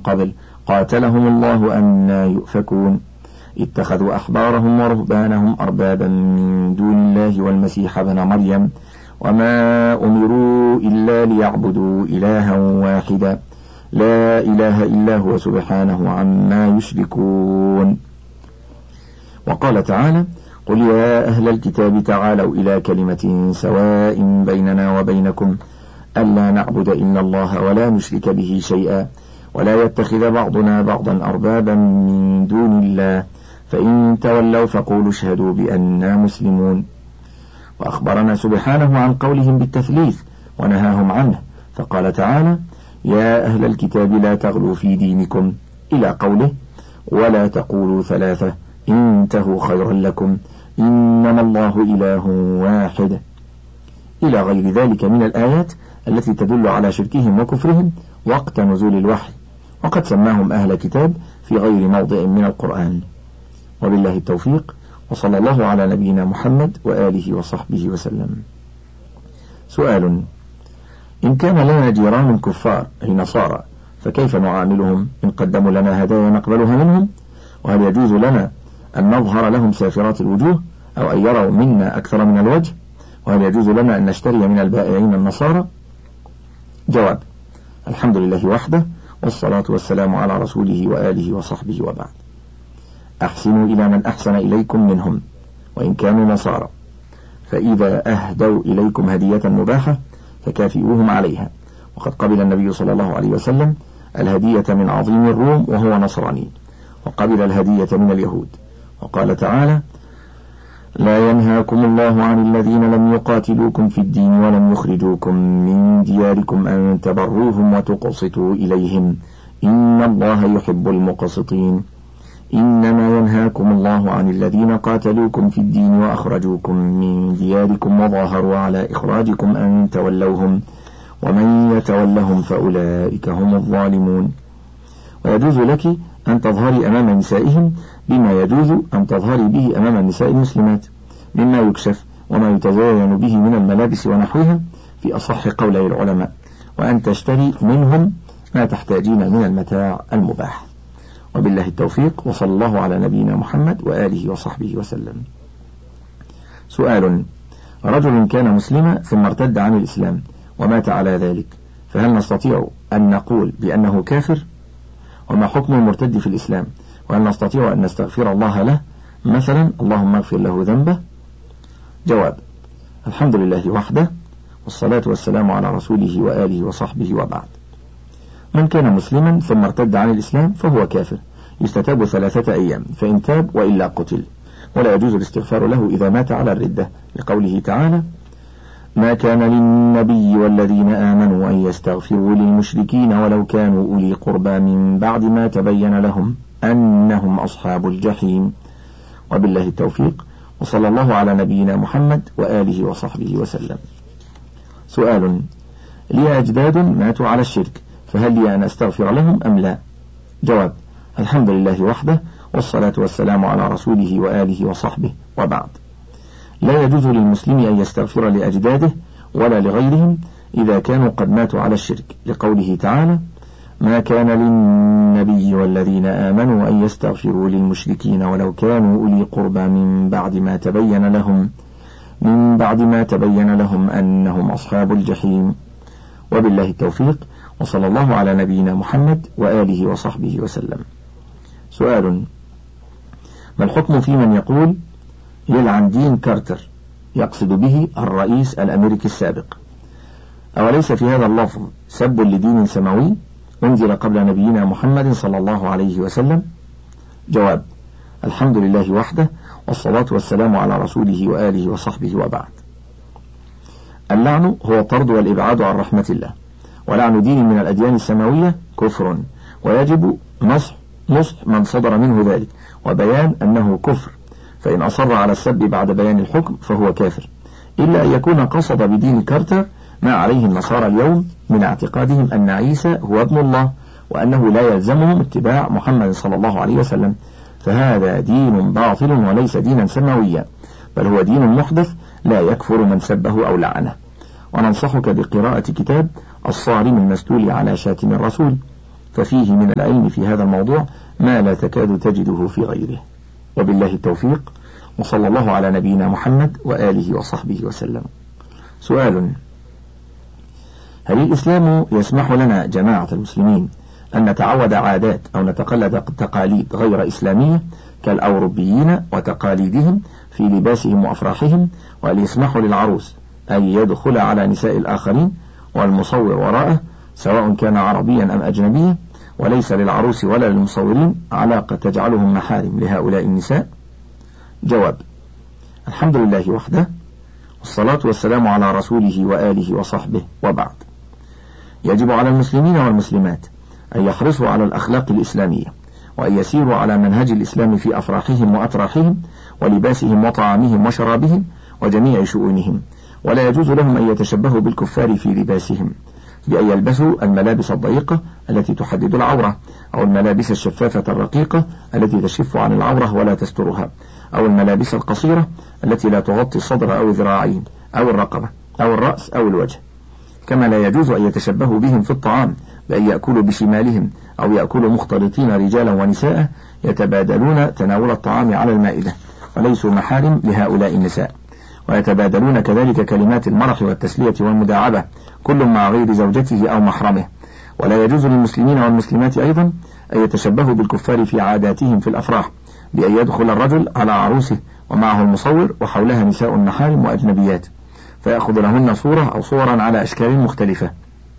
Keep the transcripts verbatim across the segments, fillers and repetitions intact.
قبل قاتلهم الله أنى يؤفكون اتخذوا أحبارهم ورهبانهم أربابا من دون الله والمسيح ابن مريم وما أمروا إلا ليعبدوا إلها واحدا لا إله إلا هو سبحانه عما يشركون. وقال تعالى قل يا أهل الكتاب تعالوا إلى كلمة سواء بيننا وبينكم ألا نعبد إلا الله ولا نشرك به شيئا ولا يتخذ بعضنا بعضا أربابا من دون الله فإن تولوا فقولوا اشهدوا بأننا مسلمون. وأخبرنا سبحانه عن قولهم بالتثليث ونهاهم عنه فقال تعالى يا أهل الكتاب لا تغلوا في دينكم إلى قوله ولا تقولوا ثلاثة انتهوا خيرا لكم إنما الله إله واحد إلى غير ذلك من الآيات التي تدل على شركهم وكفرهم وقت نزول الوحي، وقد سماهم أهل كتاب في غير موضع من القرآن. وبالله التوفيق، وصلى الله على نبينا محمد وآله وصحبه وسلم. سؤال: إن كان لنا جيران كفار أي نصارى فكيف نعاملهم إن قدموا لنا هدايا نقبلها منهم؟ وهل يجوز لنا أن نظهر لهم سافرات الوجوه أو أن يروا منا أكثر من الوجه؟ وهل يجوز لنا أن نشتري من البائعين النصارى؟ جواب: الحمد لله وحده، والصلاة والسلام على رسوله وآله وصحبه وبعد. أحسنوا إلى من أحسن إليكم منهم وإن كانوا نصارى، فإذا أهدوا إليكم هدية مباحة فكافئوهم عليها، وقد قبل النبي صلى الله عليه وسلم الهدية من عظيم الروم وهو نصراني، وقبل الهدية من اليهود، وقال تعالى: لا ينهاكم الله عن الذين لم يقاتلوكم في الدين ولم يخرجوكم من دياركم أن تبروهم وتقسطوا إليهم إن الله يحب المقسطين. إنما ينهاكم الله عن الذين قاتلوكم في الدين وأخرجوكم من دياركم وظاهروا على إخراجكم أن تولوهم ومن يتولهم فأولئك هم الظالمون. ويجوز لك أن تظهري أمام نسائهم بما يجوز أن تظهري به أمام النساء المسلمات مما يكشف وما يتزين به من الملابس ونحوها في أصح قولي العلماء، وأن تشتري منهم ما تحتاجين من المتاع المباح. وبالله التوفيق، وصلى الله على نبينا محمد وآله وصحبه وسلم. سؤال: رجل كان مسلما ثم ارتد عن الإسلام ومات على ذلك، فهل نستطيع أن نقول بأنه كافر؟ وما حكم المرتد في الإسلام؟ وهل نستطيع أن نستغفر الله له مثلا اللهم اغفر له ذنبه؟ جواب: الحمد لله وحده، والصلاة والسلام على رسوله وآله وصحبه وبعد. من كان مسلما ثم ارتد عن الإسلام فهو كافر، يستتاب ثلاثة أيام، فإن تاب وإلا قتل، ولا يجوز الاستغفار له إذا مات على الردة، لقوله تعالى: ما كان للنبي والذين آمنوا أن يستغفروا للمشركين ولو كانوا أولي قربى من بعد ما تبين لهم أنهم أصحاب الجحيم. وبالله التوفيق، وصلى الله على نبينا محمد وآله وصحبه وسلم. سؤال: لي أجداد ماتوا على الشرك، فهل لي أن أستغفر لهم أم لا؟ جواب: الحمد لله وحده، والصلاة والسلام على رسوله وآله وصحبه وبعد. لا يجوز للمسلم أن يستغفر لأجداده ولا لغيرهم إذا كانوا قد ماتوا على الشرك، لقوله تعالى: ما كان للنبي والذين آمنوا أن يستغفروا للمشركين ولو كانوا أولي قربى من بعد ما تبين لهم من بعد ما تبين لهم أنهم أصحاب الجحيم. وبالله التوفيق، وصلى الله على نبينا محمد وآله وصحبه وسلم. سؤال: ما الحكم في من يقول يلعن دين كارتر، يقصد به الرئيس الأمريكي السابق؟ أوليس في هذا اللفظ سب لدين سماوي أنزل قبل نبينا محمد صلى الله عليه وسلم؟ جواب: الحمد لله وحده، والصلاة والسلام على رسوله وآله وصحبه وبعد. اللعن هو الطرد والإبعاد عن رحمة الله، ولعن دين من الأديان السماوية كفر، ويجب نصح نصح من صدر منه ذلك وبيان أنه كفر، فإن أصر على السب بعد بيان الحكم فهو كافر، إلا أن يكون قصد بدين كارتر ما عليه النصارى اليوم من اعتقادهم أن عيسى هو ابن الله، وأنه لا يلزمهم اتباع محمد صلى الله عليه وسلم، فهذا دين باطل وليس دينا سماويا، بل هو دين محدث لا يكفر من سبه أو لعنه. وننصحك بقراءة كتاب الصارم المسلول على شاتم الرسول، ففيه من العلم في هذا الموضوع ما لا تكاد تجده في غيره. وبالله التوفيق، وصلى الله على نبينا محمد وآله وصحبه وسلم. سؤال: هل الإسلام يسمح لنا جماعة المسلمين أن نتعود عادات أو نتقلد تقاليد غير إسلامية كالأوروبيين وتقاليدهم في لباسهم وأفراحهم؟ وهل يسمح للعروس أن يدخل على نساء الآخرين والمصور وراءه سواء كان عربيا أم أجنبيا، وليس للعروس ولا للمصورين علاقة تجعلهم محارم لهؤلاء النساء؟ جواب: الحمد لله وحده، والصلاة والسلام على رسوله وآله وصحبه، وبعد. يجب على المسلمين والمسلمات أن يحرصوا على الأخلاق الإسلامية، وأن يسيروا على منهج الإسلام في أفراحهم وأتراحهم ولباسهم وطعامهم وشرابهم وجميع شؤونهم، ولا يجوز لهم أن يتشبهوا بالكفار في لباسهم بأن يلبسوا الملابس الضيقة التي تحدد العورة، أو الملابس الشفافة الرقيقة التي تشف عن العورة ولا تسترها، أو الملابس القصيرة التي لا تغطي الصدر أو الذراعين أو الرقبة أو الرأس أو الوجه. كما لا يجوز أن يتشبهوا بهم في الطعام بأن يأكلوا بشمالهم أو يأكلوا مختلطين رجالا ونساء يتبادلون تناول الطعام على المائدة وليسوا محارم لهؤلاء النساء، ويتبادلون كذلك كلمات المرح والتسلية والمداعبة كل مع غير زوجته أو محرمه. ولا يجوز للمسلمين والمسلمات أيضا أن يتشبهوا بالكفار في عاداتهم في الأفراح بأن يدخل الرجل على عروسه ومعه المصور وحولها نساء محارم وأجنبيات فيأخذ لهن صورة أو صورا على أشكال مختلفة،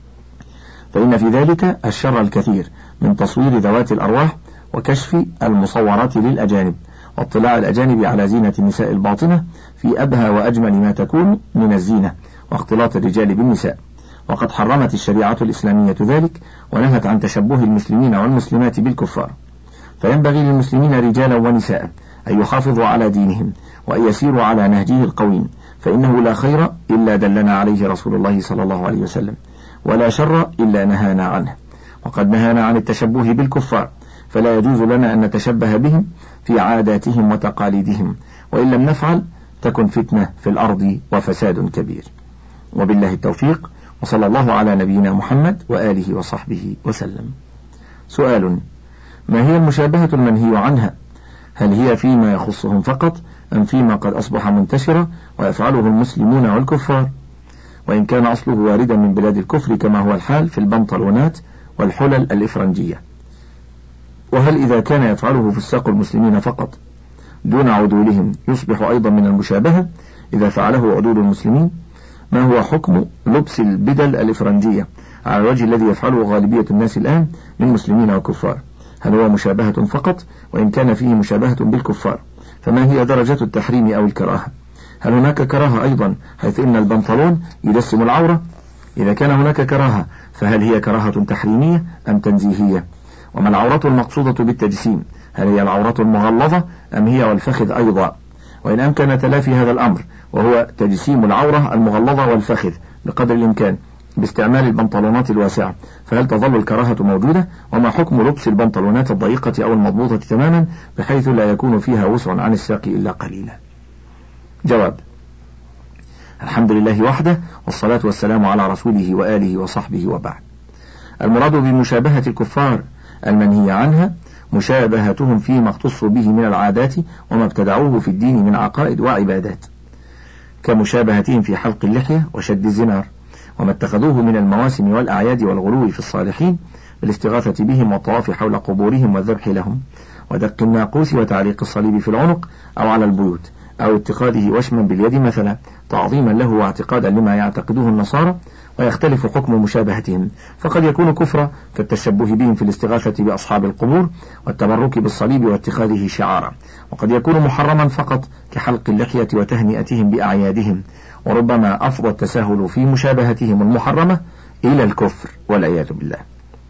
فإن في ذلك الشر الكثير من تصوير ذوات الأرواح وكشف المصورات للأجانب واطلاع الأجانب على زينة النساء الباطنة في أبهى وأجمل ما تكون من الزينة واختلاط الرجال بالنساء. وقد حرمت الشريعة الإسلامية ذلك ونهت عن تشبه المسلمين والمسلمات بالكفار. فينبغي للمسلمين رجالا ونساء أن يحافظوا على دينهم وأن يسيروا على نهجه القويم، فإنه لا خير إلا دلنا عليه رسول الله صلى الله عليه وسلم، ولا شر إلا نهانا عنه. وقد نهانا عن التشبه بالكفار، فلا يجوز لنا أن نتشبه بهم في عاداتهم وتقاليدهم، وإن لم نفعل تكن فتنة في الأرض وفساد كبير. وبالله التوفيق، وصلى الله على نبينا محمد وآله وصحبه وسلم. سؤال: ما هي المشابهة المنهي عنها؟ هل هي فيما يخصهم فقط أم فيما قد أصبح منتشرا ويفعله المسلمون والكفار، وإن كان أصله واردا من بلاد الكفر كما هو الحال في البنطلونات والحلل الإفرنجية؟ وهل إذا كان يفعله فساق المسلمين فقط دون عدولهم يصبح أيضا من المشابهة إذا فعله عدول المسلمين؟ ما هو حكم لبس البدل الإفرنجية على الوجه الذي يفعله غالبية الناس الآن من مسلمين وكفار؟ هل هو مشابهة فقط؟ وإن كان فيه مشابهة بالكفار فما هي درجة التحريم أو الكراهة؟ هل هناك كراهة أيضا حيث إن البنطلون يجسم العورة؟ إذا كان هناك كراهة فهل هي كراهة تحريمية أم تنزيهية؟ وما العورة المقصودة بالتجسيم؟ هل هي العورة المغلظة أم هي والفخذ أيضا؟ وإن أمكن تلافي هذا الأمر وهو تجسيم العورة المغلظة والفخذ بقدر الإمكان باستعمال البنطلونات الواسعة، فهل تظل الكراهة موجودة؟ وما حكم لبس البنطلونات الضيقة أو المضبوطة تماما بحيث لا يكون فيها وسع عن الساق إلا قليلا؟ جواب: الحمد لله وحده، والصلاة والسلام على رسوله وآله وصحبه، وبعد. المراد بمشابهة الكفار المنهي عنها مشابهتهم فيما اختصوا به من العادات وما ابتدعوه في الدين من عقائد وعبادات، كمشابهتهم في حلق اللحية وشد الزنار، وما اتخذوه من المواسم والأعياد والغلو في الصالحين بالاستغاثة بهم والطواف حول قبورهم والذبح لهم، ودق الناقوس وتعليق الصليب في العنق أو على البيوت، أو اتخاذه وشما باليد مثلا تعظيما له واعتقادا لما يعتقده النصارى. ويختلف حكم مشابهتهم، فقد يكون كفرا كالتشبه بهم في الاستغاثة بأصحاب القبور والتبرك بالصليب واتخاذه شعارا، وقد يكون محرما فقط كحلق اللحية وتهنئتهم بأعيادهم، وربما أفضى التساهل في مشابهتهم المحرمة إلى الكفر والعياذ بالله.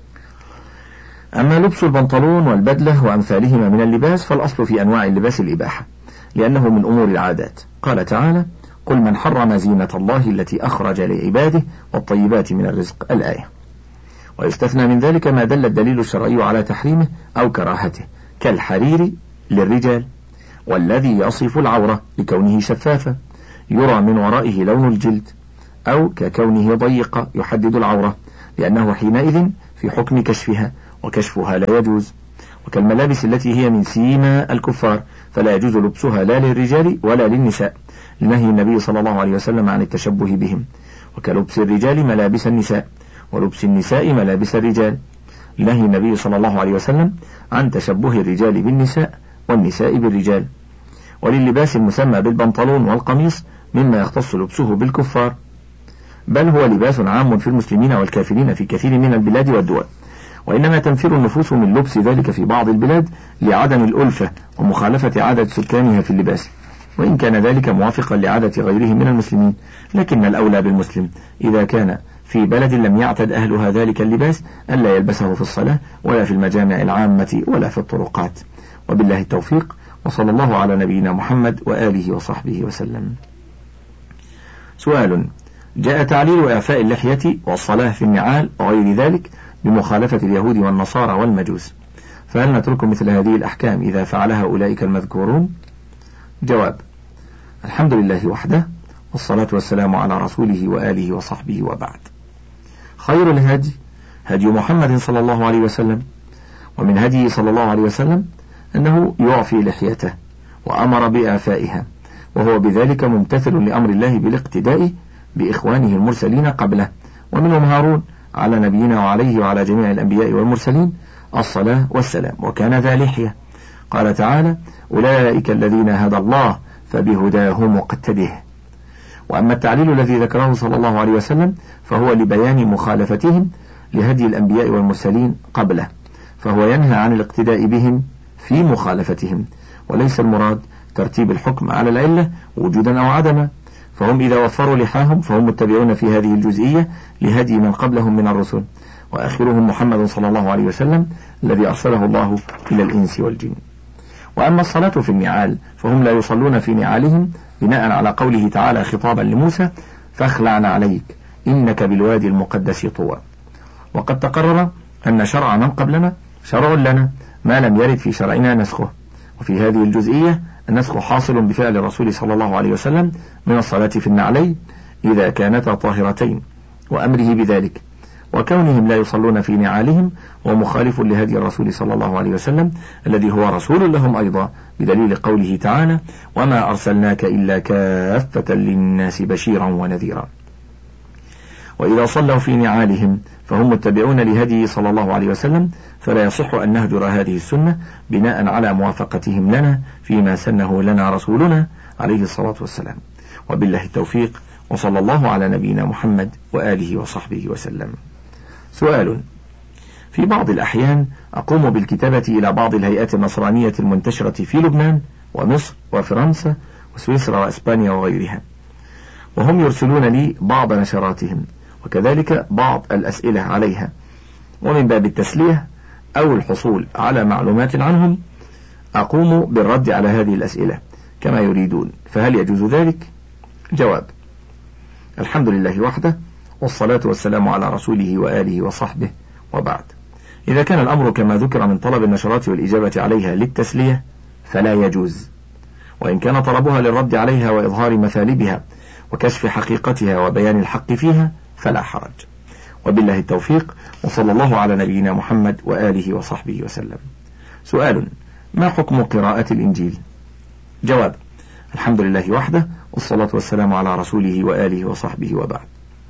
أما لبس البنطلون والبدلة وأمثالهما من اللباس فالأصل في أنواع اللباس الإباحة، لأنه من أمور العادات. قال تعالى: قل من حرم زينة الله التي أخرج لعباده والطيبات من الرزق، الآية. ويستثنى من ذلك ما دل الدليل الشرعي على تحريمه أو كراهته، كالحرير للرجال، والذي يصف العورة لكونه شفافا يرى من ورائه لون الجلد، أو ككونه ضيق يحدد العورة لأنه حينئذ في حكم كشفها وكشفها لا يجوز، وكالملابس التي هي من سيما الكفار فلا يجوز لبسها لا للرجال ولا للنساء لنهي النبي صلى الله عليه وسلم عن التشبه بهم، وكلبس الرجال ملابس النساء ولبس النساء ملابس الرجال لنهي النبي صلى الله عليه وسلم عن تشبه الرجال بالنساء والنساء بالرجال. وللباس المسمى بالبنطلون والقميص مما يختص لبسه بالكفار، بل هو لباس عام في المسلمين والكافرين في كثير من البلاد والدول، وإنما تنفر النفوس من لبس ذلك في بعض البلاد لعدم الألفة ومخالفة عادة سكانها في اللباس، وإن كان ذلك موافقا لعادة غيره من المسلمين، لكن الأولى بالمسلم إذا كان في بلد لم يعتد أهلها ذلك اللباس ألا يلبسه في الصلاة ولا في المجامع العامة ولا في الطرقات. وبالله التوفيق، وصلى الله على نبينا محمد وآله وصحبه وسلم. سؤال: جاء تعليل إعفاء اللحية والصلاة في النعال وغير ذلك بمخالفة اليهود والنصارى والمجوس، فهل نترك مثل هذه الأحكام إذا فعلها أولئك المذكورون؟ جواب: الحمد لله وحده، والصلاة والسلام على رسوله وآله وصحبه وبعد. خير الهدي هدي محمد صلى الله عليه وسلم، ومن هديه صلى الله عليه وسلم أنه يعفي لحيته وأمر بإعفائها، وهو بذلك ممتثل لأمر الله بالاقتداء بإخوانه المرسلين قبله، ومنهم هارون على نبينا وعليه وعلى جميع الأنبياء والمرسلين الصلاة والسلام، وكان ذا لحية. قال تعالى: أولئك الذين هدى الله فبهداه مقتده. وأما التعليل الذي ذكره صلى الله عليه وسلم فهو لبيان مخالفتهم لهدي الأنبياء والمرسلين قبله، فهو ينهى عن الاقتداء بهم في مخالفتهم، وليس المراد ترتيب الحكم على العلة وجودا أو عدما، فهم إذا وفروا لحاهم فهم متبعون في هذه الجزئية لهدي من قبلهم من الرسل، وآخرهم محمد صلى الله عليه وسلم الذي أرسله الله إلى الإنس والجن. وأما الصلاة في النعال فهم لا يصلون في نعالهم بناء على قوله تعالى خطابا لموسى: فاخلع عليك إنك بالوادي المقدس طوى. وقد تقرر أن شرع من قبلنا شرع لنا ما لم يرد في شرعنا نسخه، وفي هذه الجزئية النسخ حاصل بفعل الرسول صلى الله عليه وسلم من الصلاة في النعلين إذا كانتا طاهرتين وأمره بذلك، وكونهم لا يصلون في نعالهم ومخالف لهدي الرسول صلى الله عليه وسلم الذي هو رسول لهم أيضا، بدليل قوله تعالى: وما أرسلناك إلا كافة للناس بشيرا ونذيرا. وإذا صلوا في نعالهم فهم متبعون لهدي صلى الله عليه وسلم، فلا يصح أن نهجر هذه السنة بناء على موافقتهم لنا فيما سنه لنا رسولنا عليه الصلاة والسلام. وبالله التوفيق، وصلى الله على نبينا محمد وآله وصحبه وسلم. سؤال: في بعض الأحيان أقوم بالكتابة إلى بعض الهيئات النصرانية المنتشرة في لبنان ومصر وفرنسا وسويسرا وإسبانيا وغيرها، وهم يرسلون لي بعض نشراتهم وكذلك بعض الأسئلة عليها، ومن باب التسلية أو الحصول على معلومات عنهم أقوم بالرد على هذه الأسئلة كما يريدون، فهل يجوز ذلك؟ جواب: الحمد لله وحده، والصلاة والسلام على رسوله وآله وصحبه وبعد. إذا كان الأمر كما ذكر من طلب النشرات والإجابة عليها للتسلية فلا يجوز، وإن كان طلبها للرد عليها وإظهار مثالبها وكشف حقيقتها وبيان الحق فيها فلا حرج. وبالله التوفيق، وصلى الله على نبينا محمد وآله وصحبه وسلم. سؤال: ما حكم قراءة الإنجيل؟ جواب: الحمد لله وحده، والصلاة والسلام على رسوله وآله وصحبه وبعد.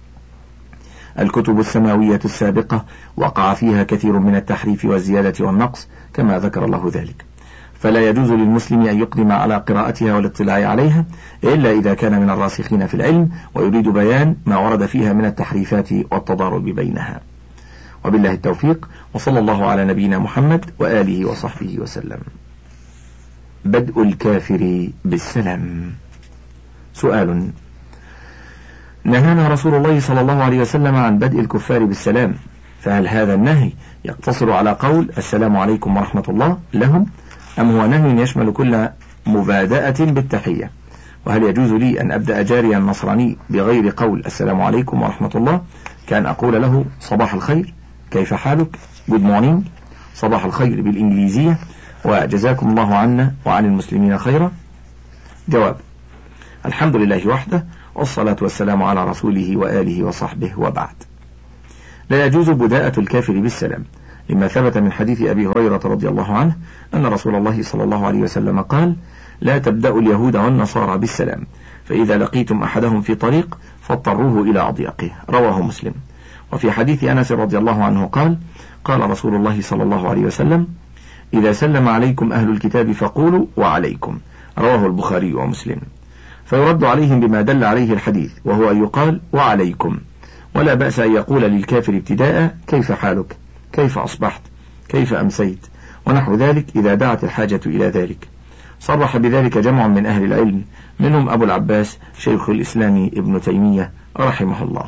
الكتب السماوية السابقة وقع فيها كثير من التحريف والزيادة والنقص كما ذكر الله ذلك، فلا يجوز للمسلم أن يقدم على قراءتها والاطلاع عليها إلا إذا كان من الراسخين في العلم ويريد بيان ما ورد فيها من التحريفات والتضارب بينها. وبالله التوفيق، وصلى الله على نبينا محمد وآله وصحبه وسلم. بدء الكافر بالسلام. سؤال: نهانا رسول الله صلى الله عليه وسلم عن بدء الكفار بالسلام، فهل هذا النهي يقتصر على قول السلام عليكم ورحمة الله لهم، أم هو نهي يشمل كل مبادئة بالتحية؟ وهل يجوز لي أن أبدأ جاريا نصراني بغير قول السلام عليكم ورحمة الله، كان أقول له صباح الخير، كيف حالك، good morning، صباح الخير بالإنجليزية، وجزاكم الله عنا وعن المسلمين خيرا؟ جواب: الحمد لله وحده، والصلاة والسلام على رسوله وآله وصحبه وبعد. لا يجوز بداءة الكافر بالسلام، لما ثبت من حديث أبي هريرة رضي الله عنه أن رسول الله صلى الله عليه وسلم قال: لا تبدأوا اليهود والنصارى بالسلام، فإذا لقيتم أحدهم في طريق فاضطروه إلى أضيقه، رواه مسلم. وفي حديث أنس رضي الله عنه قال: قال رسول الله صلى الله عليه وسلم: إذا سلم عليكم أهل الكتاب فقولوا وعليكم، رواه البخاري ومسلم. فيرد عليهم بما دل عليه الحديث، وهو أن يقال وعليكم، ولا بأس أن يقول للكافر ابتداء: كيف حالك؟ كيف أصبحت؟ كيف أمسيت؟ ونحو ذلك إذا دعت الحاجة إلى ذلك. صرح بذلك جمع من أهل العلم، منهم أبو العباس شيخ الإسلام ابن تيمية رحمه الله.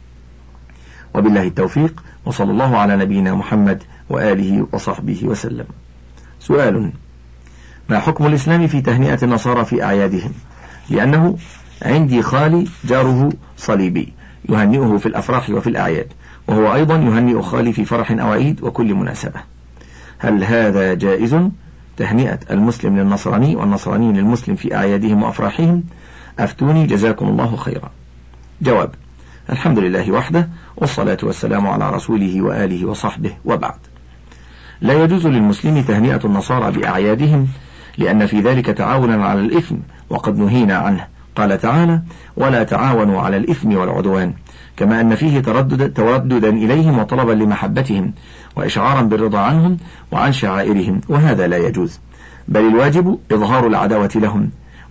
وبالله التوفيق، وصلى الله على نبينا محمد وآله وصحبه وسلم. سؤال: ما حكم الإسلام في تهنئة النصارى في أعيادهم؟ لأنه عندي خالي جاره صليبي يهنئه في الأفراح وفي الأعياد، وهو أيضا يهنئ خالي في فرح أو عيد وكل مناسبة. هل هذا جائز؟ تهنئة المسلم للنصراني والنصراني للمسلم في أعيادهم وأفراحهم؟ أفتوني جزاكم الله خيرا. جواب: الحمد لله وحده، والصلاة والسلام على رسوله وآله وصحبه، وبعد. لا يجوز للمسلم تهنئة النصارى بأعيادهم، لأن في ذلك تعاونا على الإثم، وقد نهينا عنه. قال تعالى: ولا تعاونوا على الإثم والعدوان، كما أن فيه تردد ترددا إليهم وطلبا لمحبتهم وإشعارا بالرضا عنهم وعن شعائرهم، وهذا لا يجوز، بل الواجب إظهار العداوة لهم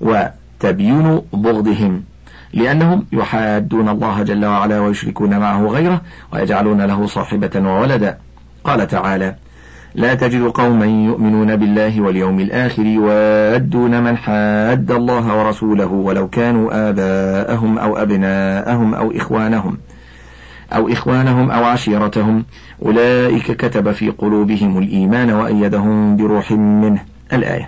وتبيين بغضهم، لأنهم يحادون الله جل وعلا ويشركون معه غيره ويجعلون له صاحبة وولدا. قال تعالى: لا تجد قوما يؤمنون بالله واليوم الآخر يوادون من حاد الله ورسوله ولو كانوا آباءهم أو أبناءهم أو إخوانهم أو إخوانهم أو عشيرتهم أولئك كتب في قلوبهم الإيمان وأيدهم بروح منه، الآية.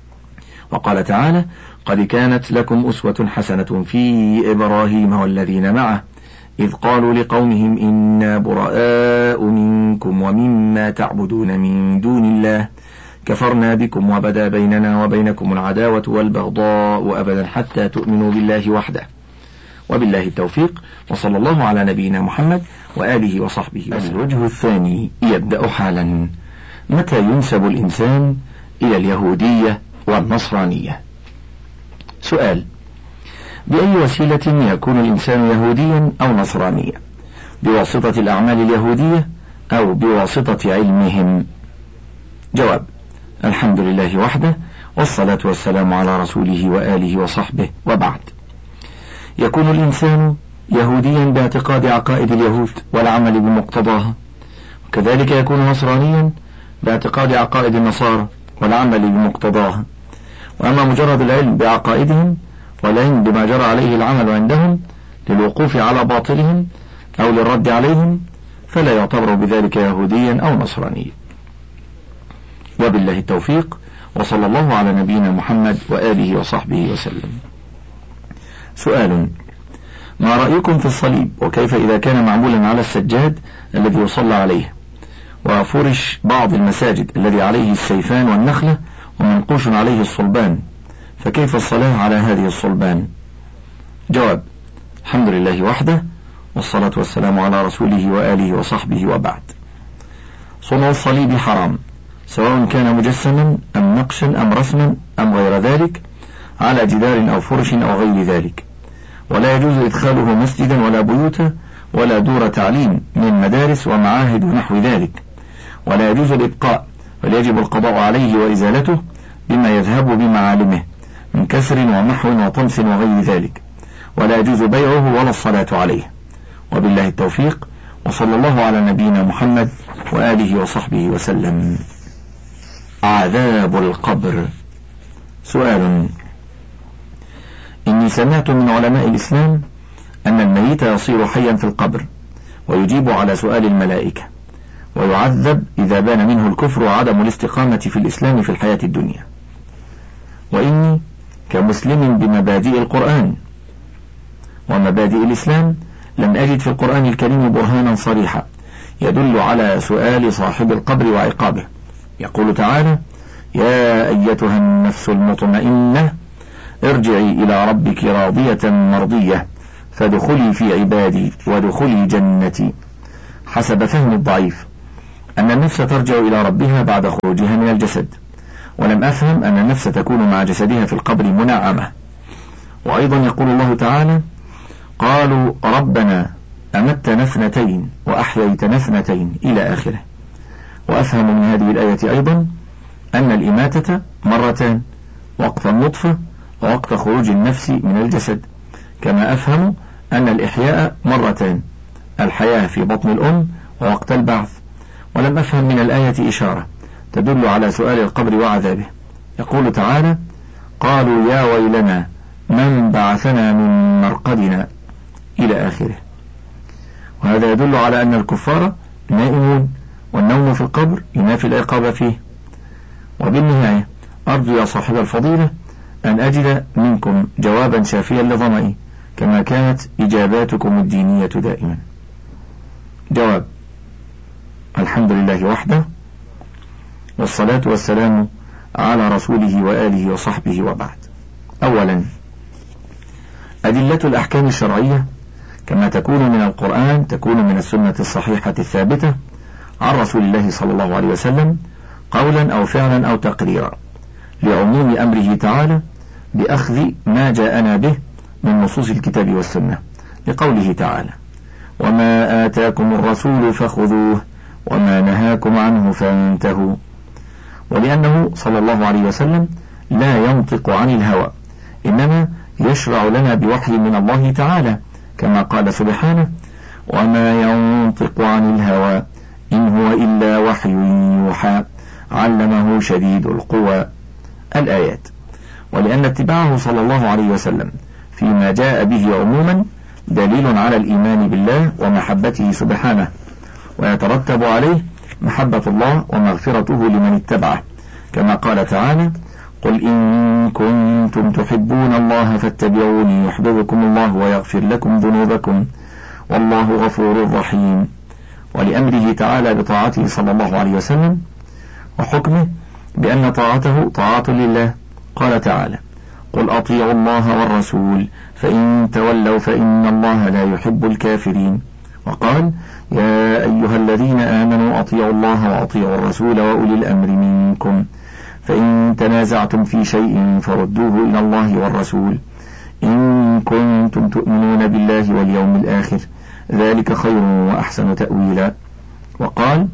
وقال تعالى: قد كانت لكم أسوة حسنة في إبراهيم والذين معه إذ قالوا لقومهم إنا براء منكم ومما تعبدون من دون الله كفرنا بكم وبدا بيننا وبينكم العداوة والبغضاء أبدا حتى تؤمنوا بالله وحده. وبالله التوفيق، وصلى الله على نبينا محمد وآله وصحبه وسلم. الوجه الثاني يبدأ حالا: متى ينسب الإنسان إلى اليهودية والنصرانية؟ سؤال: بأي وسيلة يكون الإنسان يهوديا أو نصرانيا؟ بواسطة الأعمال اليهودية أو بواسطة علمهم؟ جواب: الحمد لله وحده، والصلاة والسلام على رسوله وآله وصحبه، وبعد. يكون الإنسان يهوديا باعتقاد عقائد اليهود والعمل بمقتضاها، وكذلك يكون نصرانيا باعتقاد عقائد النصارى والعمل بمقتضاها. وأما مجرد العلم بعقائدهم والعلم بما جرى عليه العمل عندهم للوقوف على باطلهم أو للرد عليهم فلا يعتبر بذلك يهوديا أو نصرانيا. وبالله التوفيق، وصلى الله على نبينا محمد وآله وصحبه وسلم. سؤال: ما رأيكم في الصليب، وكيف إذا كان معمولا على السجاد الذي يصلى عليه، وفرش بعض المساجد الذي عليه السيفان والنخلة ومنقوش عليه الصلبان، فكيف الصلاة على هذه الصلبان؟ جواب: الحمد لله وحده، والصلاة والسلام على رسوله وآله وصحبه، وبعد. صنع الصليب حرام، سواء كان مجسما أم نقشا أم رسما أم غير ذلك، على جدار أو فرش أو غير ذلك، ولا يجوز إدخاله مسجدا ولا بيوتا ولا دور تعليم من مدارس ومعاهد ونحو ذلك، ولا يجوز الإبقاء، بل يجب القضاء عليه وإزالته بما يذهب بمعالمه من كسر ومحو وطمس وغير ذلك، ولا يجوز بيعه ولا الصلاة عليه. وبالله التوفيق، وصلى الله على نبينا محمد وآله وصحبه وسلم. عذاب القبر. سؤال: إني سمعت من علماء الإسلام أن الميت يصير حيا في القبر ويجيب على سؤال الملائكة، ويعذب إذا بان منه الكفر وعدم الاستقامة في الإسلام في الحياة الدنيا. وإني كمسلم بمبادئ القرآن ومبادئ الإسلام لم أجد في القرآن الكريم برهانا صريحا يدل على سؤال صاحب القبر وعقابه. يقول تعالى: يا أيتها النفس المطمئنة ارجعي إلى ربك راضية مرضية فادخلي في عبادي وادخلي جنتي، حسب فهم الضعيف. أن النفس ترجع إلى ربها بعد خروجها من الجسد، ولم أفهم أن النفس تكون مع جسدها في القبر منعمة. وأيضا يقول الله تعالى: قالوا ربنا أمتنا اثنتين وأحييتنا اثنتين إلى آخره. وأفهم من هذه الآية أيضا أن الإماتة مرتان، وقت النطفة ووقت خروج النفس من الجسد، كما أفهم أن الإحياء مرتان، الحياة في بطن الأم ووقت البعث. ولم أفهم من الآية إشارة تدل على سؤال القبر وعذابه. يقول تعالى: قالوا يا ويلنا من بعثنا من مرقدنا إلى آخره. وهذا يدل على أن الكفار نائمون، والنوم في القبر ينافي الإيقاظ فيه. وبالنهاية أرجو يا صاحب الفضيلة أن أجد منكم جوابا شافيا لظمئي، كما كانت إجاباتكم الدينية دائما. جواب: الحمد لله وحده، والصلاة والسلام على رسوله وآله وصحبه، وبعد. أولا، أدلة الأحكام الشرعية كما تكون من القرآن تكون من السنة الصحيحة الثابتة عن رسول الله صلى الله عليه وسلم، قولا أو فعلا أو تقريرا، لعموم أمره تعالى بأخذ ما جاءنا به من نصوص الكتاب والسنة، لقوله تعالى: وما آتاكم الرسول فخذوه وما نهاكم عنه فانتهوا. ولأنه صلى الله عليه وسلم لا ينطق عن الهوى، إنما يشرع لنا بوحي من الله تعالى، كما قال سبحانه: وما ينطق عن الهوى إن هو إلا وحي يوحى علمه شديد القوى، الآيات. ولأن اتباعه صلى الله عليه وسلم فيما جاء به عموما دليل على الإيمان بالله ومحبته سبحانه، ويترتب عليه محبة الله ومغفرته لمن اتبعه، كما قال تعالى: قل إن كنتم تحبون الله فاتبعوني يحببكم الله ويغفر لكم ذنوبكم والله غفور رحيم. ولأمره تعالى بطاعته صلى الله عليه وسلم وحكمه بأن طاعته طاعة لله، قال تعالى: قل أطيعوا الله والرسول فإن تولوا فإن الله لا يحب الكافرين. وقال: يا أيها الذين آمنوا أطيعوا الله وأطيعوا الرسول وأولي الأمر منكم فإن تنازعتم في شيء فردوه إلى الله والرسول إن كنتم تؤمنون بالله واليوم الآخر ذلك خير وأحسن تأويلا. وقال: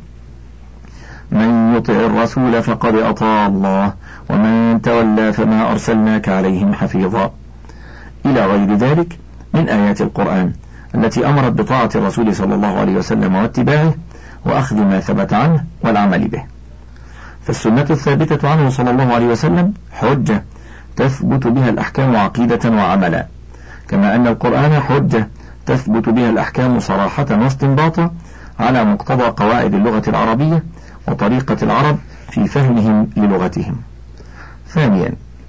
من يطع الرسول فقد أطاع الله ومن تولى فما أرسلناك عليهم حفيظا، إلى غير ذلك من آيات القرآن التي أمرت بطاعة الرسول صلى الله عليه وسلم واتباعه وأخذ ما ثبت عنه والعمل به. فالسنة الثابتة عنه صلى الله عليه وسلم حجة تثبت بها الأحكام عقيدة وعملا، كما أن القرآن حجة تثبت بها الأحكام صراحة واستنباطا على مقتضى قواعد اللغة العربية وطريقة العرب في فهمهم للغتهم. ثانيا،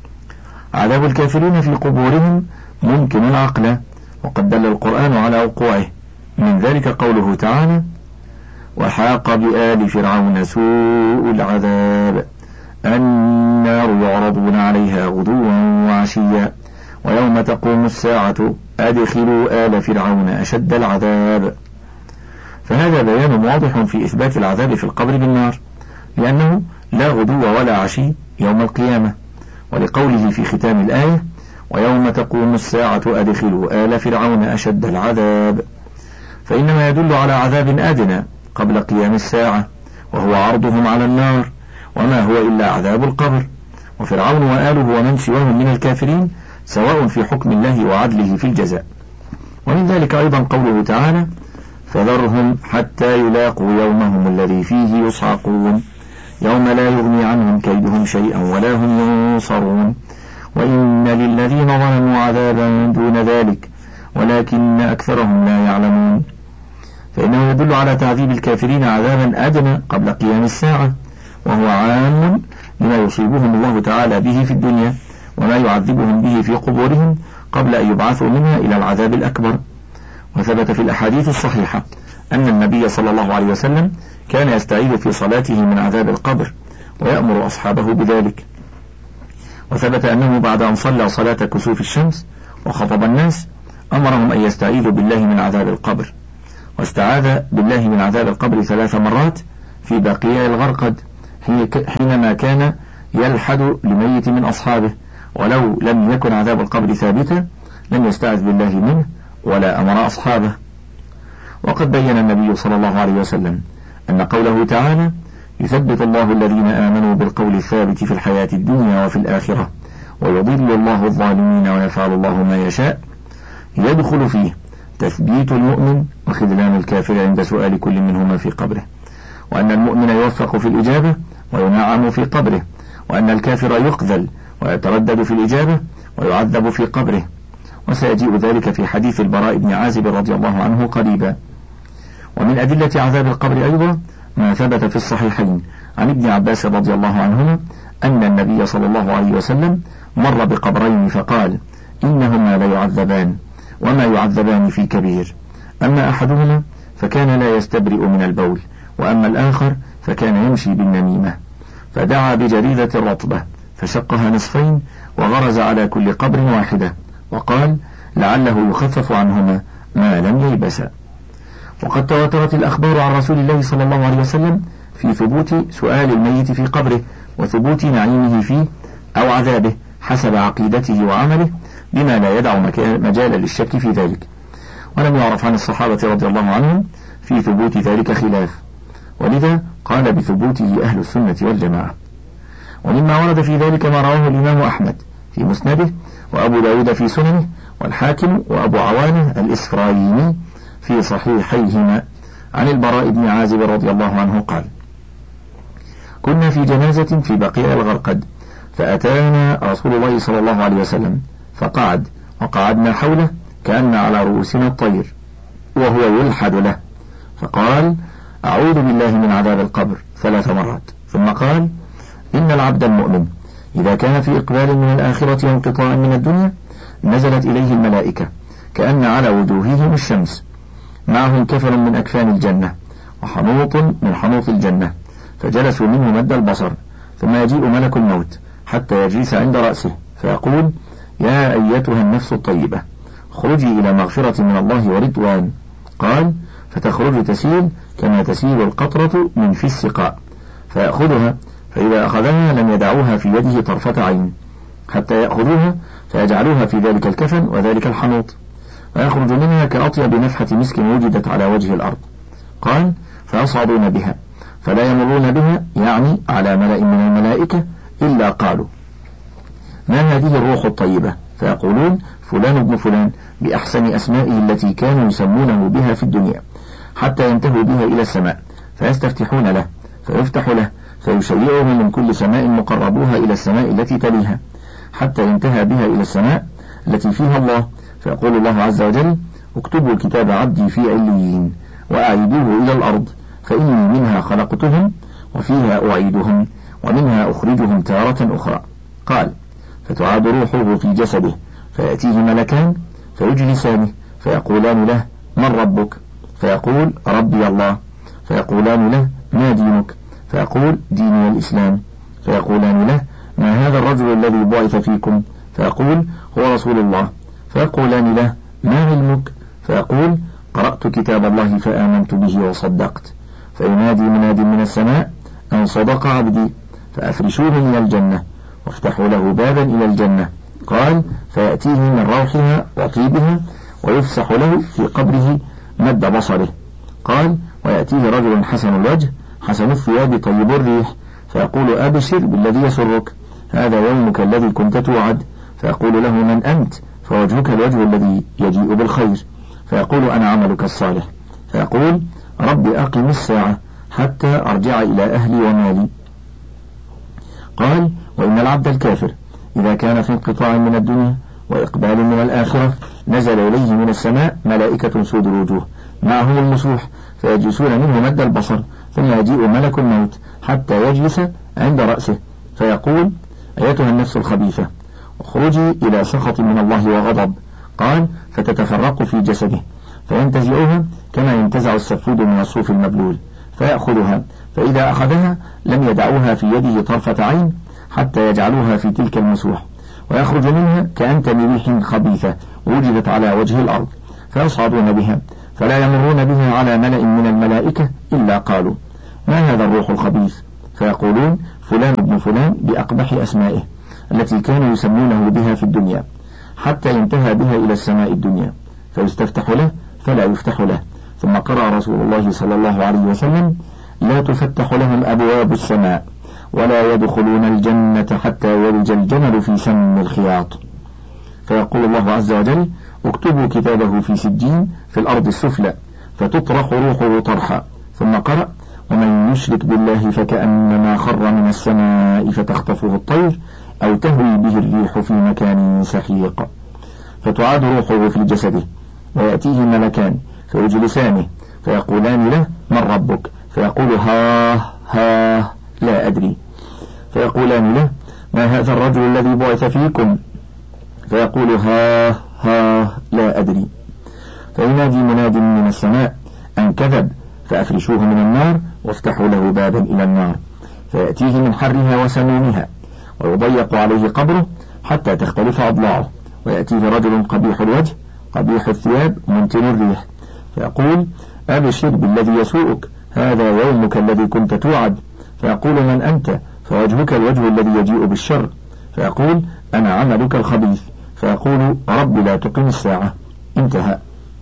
عذاب الكافرين في قبورهم ممكن عقلا، وقد دل القرآن على وقوعه، من ذلك قوله تعالى: وحاق بآل فرعون سوء العذاب النار يعرضون عليها غدوا وعشيا ويوم تقوم الساعة أدخلوا آل فرعون أشد العذاب. فهذا بيان واضح في إثبات العذاب في القبر بالنار، لأنه لا غدو ولا عشي يوم القيامة، ولقوله في ختام الآية: ويوم تقوم الساعة أدخلوا آل فرعون أشد العذاب، فإنما يدل على عذاب أدنى قبل قيام الساعة، وهو عرضهم على النار، وما هو إلا عذاب القبر. وفرعون وآله ومن سواهم من الكافرين سواء في حكم الله وعدله في الجزاء. ومن ذلك أيضا قوله تعالى: فذرهم حتى يلاقوا يومهم الذي فيه يصعقون يوم لا يغني عنهم كيدهم شيئا ولا هم ينصرون وإن للذين ظلموا عذابا دون ذلك ولكن أكثرهم لا يعلمون. فإنه يدل على تعذيب الكافرين عذابا أدنى قبل قيام الساعة، وهو عام لما يصيبهم الله تعالى به في الدنيا وما يعذبهم به في قبورهم قبل أن يبعثوا منها إلى العذاب الأكبر. وثبت في الأحاديث الصحيحة أن النبي صلى الله عليه وسلم كان يستعيذ في صلاته من عذاب القبر ويأمر أصحابه بذلك. وثبت أنه بعد أن صلى صلاة كسوف الشمس وخطب الناس أمرهم أن يستعيذوا بالله من عذاب القبر، واستعاذ بالله من عذاب القبر ثلاث مرات في بقيع الغرقد حينما كان يلحد لميت من أصحابه، ولو لم يكن عذاب القبر ثابتا لم يستعذ بالله منه ولا أمر أصحابه. وقد بين النبي صلى الله عليه وسلم أن قوله تعالى يثبت الله الذين آمنوا بالقول الثابت في الحياة الدنيا وفي الآخرة ويضل الله الظالمين ويفعل الله ما يشاء يدخل فيه تثبيت المؤمن وخذلان الكافر عند سؤال كل منهما في قبره، وأن المؤمن يوفق في الإجابة وينعم في قبره، وأن الكافر يخذل ويتردد في الإجابة ويعذب في قبره. وسيجيء ذلك في حديث البراء بن عازب رضي الله عنه قريبا. ومن أدلة عذاب القبر أيضا ما ثبت في الصحيحين عن ابن عباس رضي الله عنهما أن النبي صلى الله عليه وسلم مر بقبرين فقال إنهما لا يعذبان وما يعذبان في كبير، أما أحدهما فكان لا يستبرئ من البول، وأما الآخر فكان يمشي بالنميمة، فدعا بجريدة رطبة فشقها نصفين وغرز على كل قبر واحدة وقال لعله يخفف عنهما ما لم ييبسا. وقد تواترت الأخبار عن رسول الله صلى الله عليه وسلم في ثبوت سؤال الميت في قبره وثبوت نعيمه فيه أو عذابه حسب عقيدته وعمله، بما لا يدع مجالا للشك في ذلك، ولم يعرف عن الصحابة رضي الله عنهم في ثبوت ذلك خلاف، ولذا قال بثبوته أهل السنة والجماعة. ومما ورد في ذلك ما رواه الإمام أحمد في مسنده وأبو داود في سننه والحاكم وأبو عوانة الإسفرايني في صحيحيهما عن البراء بن عازب رضي الله عنه قال كنا في جنازة في بقيع الغرقد فأتانا رسول الله صلى الله عليه وسلم فقعد وقعدنا حوله كأن على رؤوسنا الطير وهو يلحد له، فقال أعوذ بالله من عذاب القبر ثلاث مرات، ثم قال إن العبد المؤمن إذا كان في إقبال من الآخرة وانقطاع من الدنيا نزلت إليه الملائكة كأن على وجوههم الشمس، معهم كفن من أكفان الجنة وحنوط من حنوط الجنة، فجلسوا منه مد البصر، ثم يجيء ملك الموت حتى يجلس عند رأسه فيقول يا أيتها النفس الطيبة اخرجي إلى مغفرة من الله ورضوان. قال فتخرج تسيل كما تسيل القطرة من في السقاء، فيأخذها، فإذا أخذها لم يدعوها في يده طرفة عين حتى يأخذوها فيجعلوها في ذلك الكفن وذلك الحنوط، فيخرج منها كأطيب نفحة مسك وجدت على وجه الأرض. قال فيصعدون بها فلا يمرون بها يعني على ملأ من الملائكة إلا قالوا ما هذه الروح الطيبة، فيقولون فلان ابن فلان بأحسن أسمائه التي كانوا يسمونه بها في الدنيا، حتى ينتهوا بها إلى السماء فيستفتحون له فيفتح له فيشيعهم من كل سماء مقربوها إلى السماء التي تليها حتى ينتهى بها إلى السماء التي فيها الله، فيقول الله عز وجل اكتبوا كتاب عبدي في عليين وأعيدوه إلى الأرض فإني منها خلقتهم وفيها أعيدهم ومنها أخرجهم تارة أخرى. قال فتعاد روحه في جسده فيأتيه ملكان فيجلسانه فيقولان له من ربك، فيقول ربي الله، فيقولان له ما دينك، فيقول ديني الإسلام، فيقولان له ما هذا الرجل الذي بعث فيكم، فيقول هو رسول الله، فيقولان له ما علمك، فيقول قرأت كتاب الله فآمنت به وصدقت، فينادي مناد من السماء أن صدق عبدي فأفرشوه من الجنة وافتحوا له بابا إلى الجنة. قال فيأتيه من روحها وطيبها ويفسح له في قبره مد بصره. قال ويأتيه رجل حسن الوجه حسن الثياب طيب الريح فيقول أبشر بالذي يسرك، هذا يومك الذي كنت توعد، فيقول له من أنت، فوجهك الوجه الذي يجيء بالخير، فيقول أنا عملك الصالح، فيقول ربي أقم الساعة حتى أرجع إلى أهلي ومالي. قال وإن العبد الكافر إذا كان في انقطاع من الدنيا وإقبال من الآخرة نزل إليه من السماء ملائكة سود الوجوه معهم المسوح فيجلسون منه مد البصر، ثم يجيء ملك الموت حتى يجلس عند رأسه فيقول أيتها النفس الخبيثة اخرجي إلى سخط من الله وغضب. قال فتتفرق في جسده فينتزعها كما ينتزع السفود من الصوف المبلول فيأخذها، فإذا أخذها لم يدعوها في يده طرفة عين حتى يجعلوها في تلك المسوح، ويخرج منها كأنتم ريح خبيثة وجدت على وجه الأرض، فيصعدون بها فلا يمرون بها على ملأ من الملائكة إلا قالوا ما هذا الروح الخبيث؟ فيقولون فلان ابن فلان بأقبح أسمائه التي كانوا يسمونه بها في الدنيا، حتى ينتهى بها إلى السماء الدنيا فيستفتح له فلا يفتح له. ثم قرأ رسول الله صلى الله عليه وسلم: لا تفتح لهم أبواب السماء ولا يدخلون الجنة حتى يلج الجمل في سم الخياط. فيقول الله عز وجل: اكتبوا كتابه في سجين في الأرض السفلى فتطرح روحه طرحا. ثم قرأ: ومن يشرك بالله فكأنما خر من السماء فتخطفه الطير أو تهوي به الريح في مكان سحيق. فتعاد روحه في جسده ويأتيه ملكان فيجلسانه فيقولان له: من ربك؟ فيقول: ها ها لا أدري. فيقولان له: ما هذا الرجل الذي بعث فيكم؟ فيقول: ها ها لا أدري. فينادي مناد من السماء أن كذب، فأفرشوه من النار وافتحوا له بابا إلى النار، فيأتيه من حرها وسمومها ويضيق عليه قبره حتى تختلف أضلاعه، ويأتيه رجل قبيح الوجه قبيح الثياب منتن الريح، فيقول: أبشر بالذي يسوءك، هذا يومك الذي كنت توعد. فيقول: من أنت؟ فوجهك الوجه الذي يجيء بالشر. فيقول: أنا عملك الخبيث. فيقول: رب لا تقم الساعة. انتهى.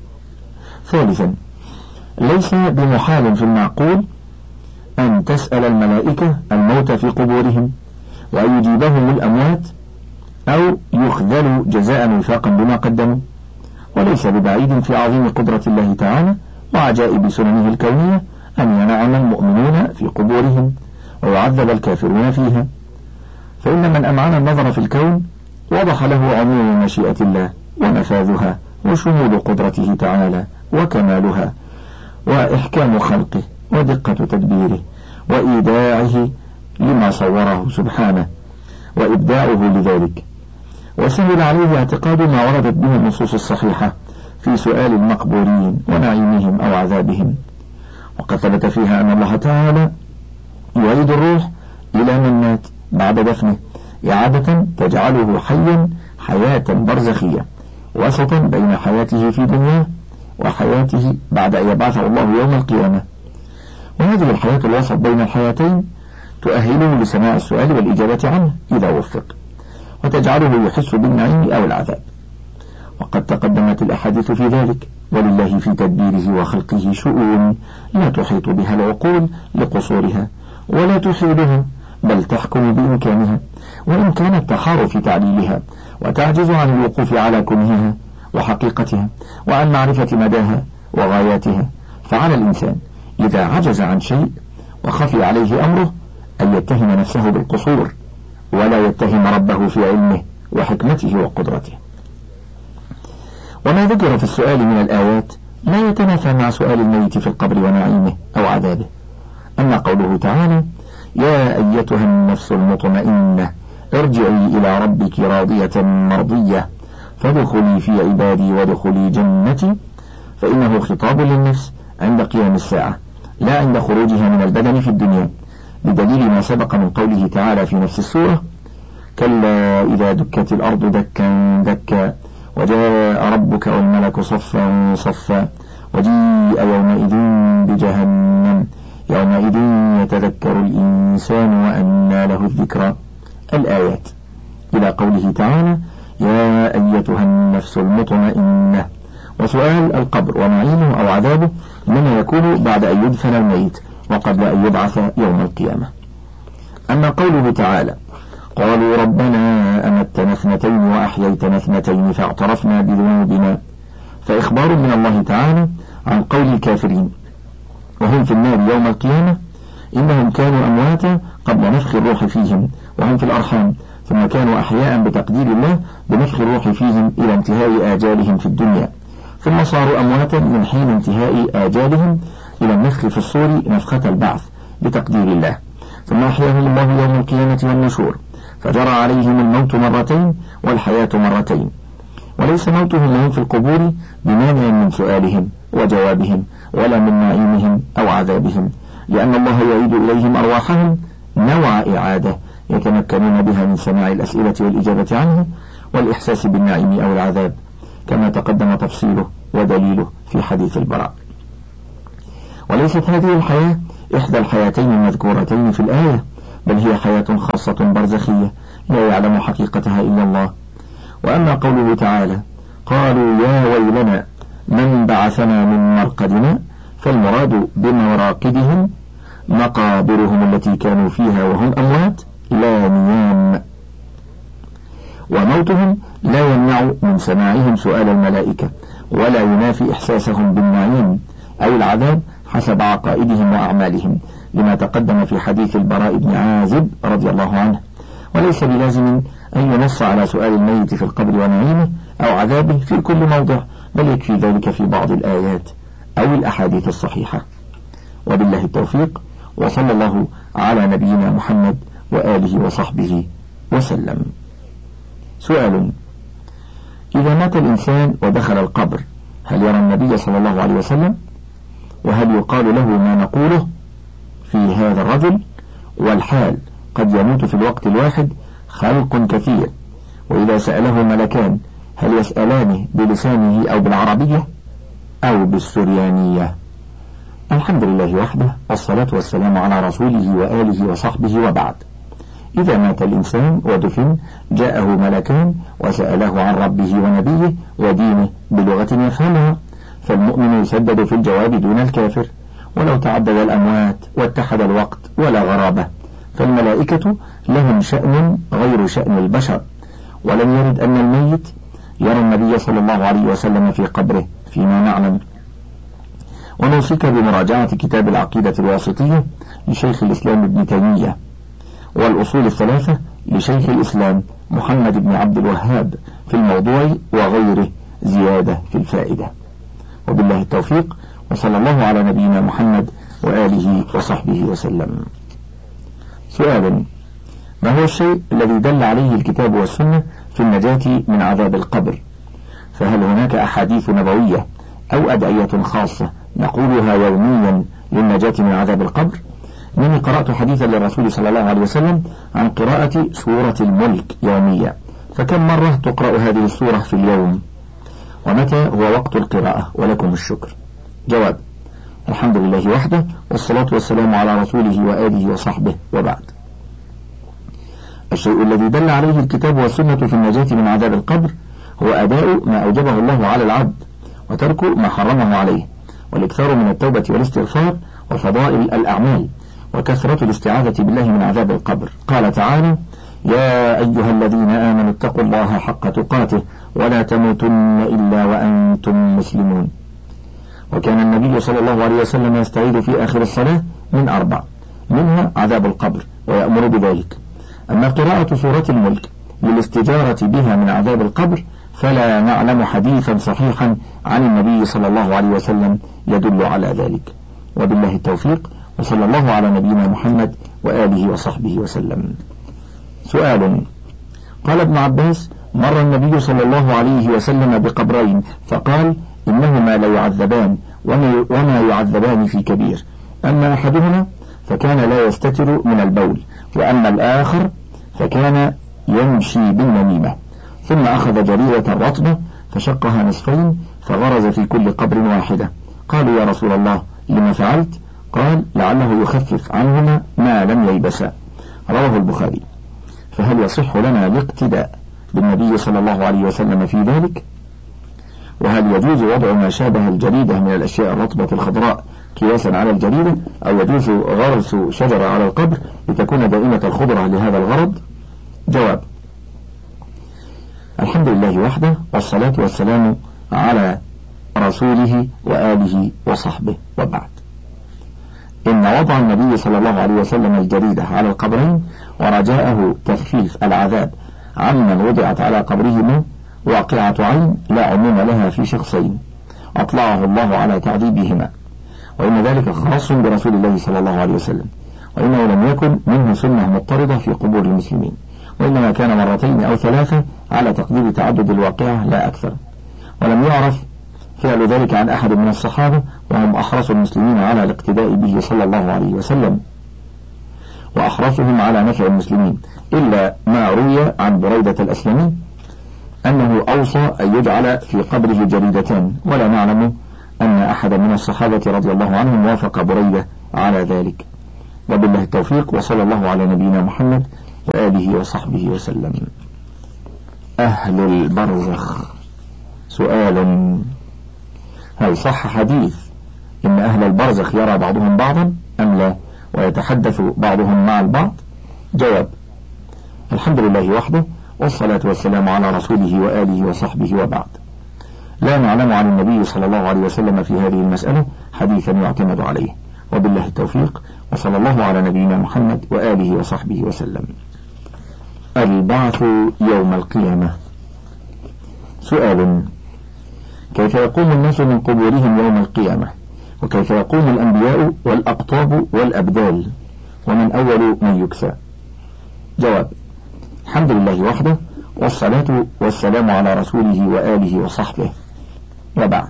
ثالثا، ليس بمحال في المعقول أن تسأل الملائكة الموت في قبورهم وأن يجيبهم الأموات أو يخذلوا جزاء وفاقا بما قدموا، وليس ببعيد في عظيم قدرة الله تعالى وعجائب سننه الكونية أن ينعم المؤمنون في قبورهم ويعذب الكافرون فيها. فإن من أمعن النظر في الكون وضح له عموم مشيئة الله ونفاذها وشمول قدرته تعالى وكمالها وإحكام خلقه ودقة تدبيره وإيداعه لما صوره سبحانه وإبداعه لذلك، وسهل عليه اعتقاد ما وردت به النصوص الصحيحة في سؤال المقبورين ونعيمهم أو عذابهم. وقد ثبت فيها أن الله تعالى يعيد الروح إلى من مات بعد دفنه إعادة تجعله حيا حياة برزخية وسطا بين حياته في دنياه وحياته بعد أن يبعثه الله يوم القيامة. وهذه الحياة الوسط بين الحياتين تؤهله لسماع السؤال والإجابة عنه إذا وفق، وتجعله يحس بالنعيم أو العذاب. وقد تقدمت الأحاديث في ذلك، ولله في تدبيره وخلقه شؤون لا تحيط بها العقول لقصورها ولا تحيلها بل تحكم بإمكانها، وإن كانت تخار في تعليلها وتعجز عن الوقوف على كنهها وحقيقتها وعن معرفة مداها وغاياتها. فعلى الإنسان إذا عجز عن شيء وخفي عليه أمره أن يتهم نفسه بالقصور ولا يتهم ربه في علمه وحكمته وقدرته. وما ذكر في السؤال من الآيات لا يتنافى مع سؤال الميت في القبر ونعيمه أو عذابه. أما قوله تعالى: يا أيتها النفس المطمئنة ارجعي إلى ربك راضية مرضية فادخلي في عبادي وادخلي جنتي، فإنه خطاب للنفس عند قيام الساعة لا عند خروجها من البدن في الدنيا، بدليل ما سبق من قوله تعالى في نفس السورة: كلا إذا دكت الأرض دكا دكا وجاء ربك والملك صفا صفا وجيء يومئذ بجهنم يومئذ يتذكر الإنسان وأنى له الذكرى. الآيات إلى قوله تعالى: يا أيتها النفس المطمئنة. وسؤال القبر ونعيمه أو عذابه إنما يكون بعد أن يدفن الميت وقبل أن يبعث يوم القيامة. أما قوله تعالى: قالوا ربنا أمتنا اثنتين وأحييتنا اثنتين فاعترفنا بذنوبنا، فإخبار من الله تعالى عن قول الكافرين وهم في النار يوم القيامة إنهم كانوا أمواتا قبل نفخ الروح فيهم وهم في الأرحام، ثم كانوا أحياء بتقدير الله بنفخ الروح فيهم إلى انتهاء آجالهم في الدنيا، ثم صاروا أمواتا من حين انتهاء آجالهم إلى النفخ في الصور نفخة البعث بتقدير الله، ثم أحياهم الله يوم القيامة والنشور، فجرى عليهم الموت مرتين والحياة مرتين. وليس موتهم وهم في القبور بمانع من سؤالهم وجوابهم ولا من نعيمهم أو عذابهم، لأن الله يعيد إليهم أرواحهم نوع إعادة يتمكنون بها من سماع الأسئلة والإجابة عنه والإحساس بالنعيم أو العذاب، كما تقدم تفصيله ودليله في حديث البراء. وليست هذه الحياة إحدى الحياتين المذكورتين في الآية، بل هي حياة خاصة برزخية لا يعلم حقيقتها إلا الله. وأما قوله تعالى قالوا يا ويلنا من بعثنا من مرقدنا، فالمراد بمراقدهم مقابرهم التي كانوا فيها وهم أموات لا نيام، وموتهم لا يمنع من سماعهم سؤال الملائكة ولا ينافي إحساسهم بالنعيم أو العذاب حسب عقائدهم وأعمالهم، لما تقدم في حديث البراء بن عازب رضي الله عنه. وليس بلازم أن ينص على سؤال الميت في القبر ونعيمه أو عذابه في كل موضع، بل يكفي ذلك في بعض الآيات أو الأحاديث الصحيحة. وبالله التوفيق، وصلى الله على نبينا محمد وآله وصحبه وسلم. سؤال: إذا مات الإنسان ودخل القبر هل يرى النبي صلى الله عليه وسلم؟ وهل يقال له ما نقوله في هذا الرجل؟ والحال قد يموت في الوقت الواحد خلق كثير، وإذا سأله ملكان هل يسألانه بلسانه أو بالعربية أو بالسريانية؟ الحمد لله وحده، والصلاة والسلام على رسوله وآله وصحبه، وبعد. إذا مات الإنسان ودفن جاءه ملكان وسأله عن ربه ونبيه ودينه بلغة يفهمها، فالمؤمن يسدد في الجواب دون الكافر، ولو تعدد الأموات واتحد الوقت ولا غرابة، فالملائكة لهم شأن غير شأن البشر. ولم يرد أن الميت يرى النبي صلى الله عليه وسلم في قبره فيما نعلم. ونوصيك بمراجعة كتاب العقيدة الواسطية لشيخ الإسلام ابن تيمية، والأصول الثلاثة لشيخ الإسلام محمد بن عبد الوهاب في الموضوع وغيره زيادة في الفائدة. وبالله التوفيق، وصلى الله على نبينا محمد وآله وصحبه وسلم. سؤال: ما هو الشيء الذي دل عليه الكتاب والسنة في النجاة من عذاب القبر؟ فهل هناك أحاديث نبوية أو أدعية خاصة نقولها يوميا للنجاة من عذاب القبر؟ إنني قرأت حديثا للرسول صلى الله عليه وسلم عن قراءة سورة الملك يوميا، فكم مرة تقرأ هذه السورة في اليوم؟ ومتى هو وقت القراءة؟ ولكم الشكر. جواب: الحمد لله وحده، والصلاة والسلام على رسوله وآله وصحبه، وبعد. الشيء الذي دل عليه الكتاب والسنة في النجاة من عذاب القبر هو أداء ما أوجبه الله على العبد، وترك ما حرمه عليه، والإكثار من التوبة والاستغفار وفضائل الأعمال، وكثرة الاستعاذة بالله من عذاب القبر. قال تعالى: يا أيها الذين آمنوا اتقوا الله حق تقاته ولا تموتن إلا وأنتم مسلمون. وكان النبي صلى الله عليه وسلم يستعيذ في آخر الصلاة من أربع، منها عذاب القبر، ويأمر بذلك. أما قراءة سورة الملك للاستجارة بها من عذاب القبر فلا نعلم حديثا صحيحا عن النبي صلى الله عليه وسلم يدل على ذلك. وبالله التوفيق، وصلى الله على نبينا محمد وآله وصحبه وسلم. سؤال: قال ابن عباس: مر النبي صلى الله عليه وسلم بقبرين فقال: إنهما لا يعذبان وما يعذبان في كبير، أما أحدهما فكان لا يستتر من البول، وأما الآخر فكان يمشي بالنميمة. ثم أخذ جريدة رطبة فشقها نصفين فغرز في كل قبر واحدة. قالوا: يا رسول الله لما فعلت؟ قال: لعله يخفف عنهما ما لم ييبسا. رواه البخاري. فهل يصح لنا الاقتداء بالنبي صلى الله عليه وسلم في ذلك؟ وهل يجوز وضع ما شابه الجريدة من الأشياء الرطبة الخضراء قياسا على الجريدة، أو يجوز غرس شجرة على القبر لتكون دائمة الخضرة لهذا الغرض؟ جواب: الحمد لله وحده، والصلاة والسلام على رسوله وآله وصحبه، وبعد. إن وضع النبي صلى الله عليه وسلم الجريدة على القبرين ورجاءه تخفيف العذاب عمن وضعت على قبرهما واقعة عين لا عموم لها في شخصين أطلعه الله على تعذيبهما، وإن ذلك خاص برسول الله صلى الله عليه وسلم، وإنه لم يكن منه سنة مضطردة في قبور المسلمين، وإنما كان مرتين أو ثلاثة على تقدير تعدد الواقعة لا أكثر. ولم يعرف فعل ذلك عن أحد من الصحابة، وهم أحرص المسلمين على الاقتداء به صلى الله عليه وسلم، وأحرصهم على نفع المسلمين، إلا ما روي عن بريدة الأسلمي أنه أوصى أن يجعل في قبره جريدتان، ولا نعلم أن أحد من الصحابة رضي الله عنهم وافق بريدة على ذلك. وبالله التوفيق، وصلى الله على نبينا محمد وآله وصحبه وسلم. أهل البرزخ. سؤال: هل صح حديث إن أهل البرزخ يرى بعضهم بعضا أم لا، ويتحدث بعضهم مع البعض؟ جواب: الحمد لله وحده، والصلاة والسلام على رسوله وآله وصحبه، وبعد. لا نعلم عن النبي صلى الله عليه وسلم في هذه المسألة حديثا يعتمد عليه، وبالله التوفيق، وصلى الله على نبينا محمد وآله وصحبه وسلم. البعث يوم القيامة. سؤال: كيف يقوم الناس من قبورهم يوم القيامة؟ وكيف يقوم الأنبياء والأقطاب والأبدال؟ ومن أول من يكسى؟ جواب: الحمد لله وحده، والصلاة والسلام على رسوله وآله وصحبه، وبعد.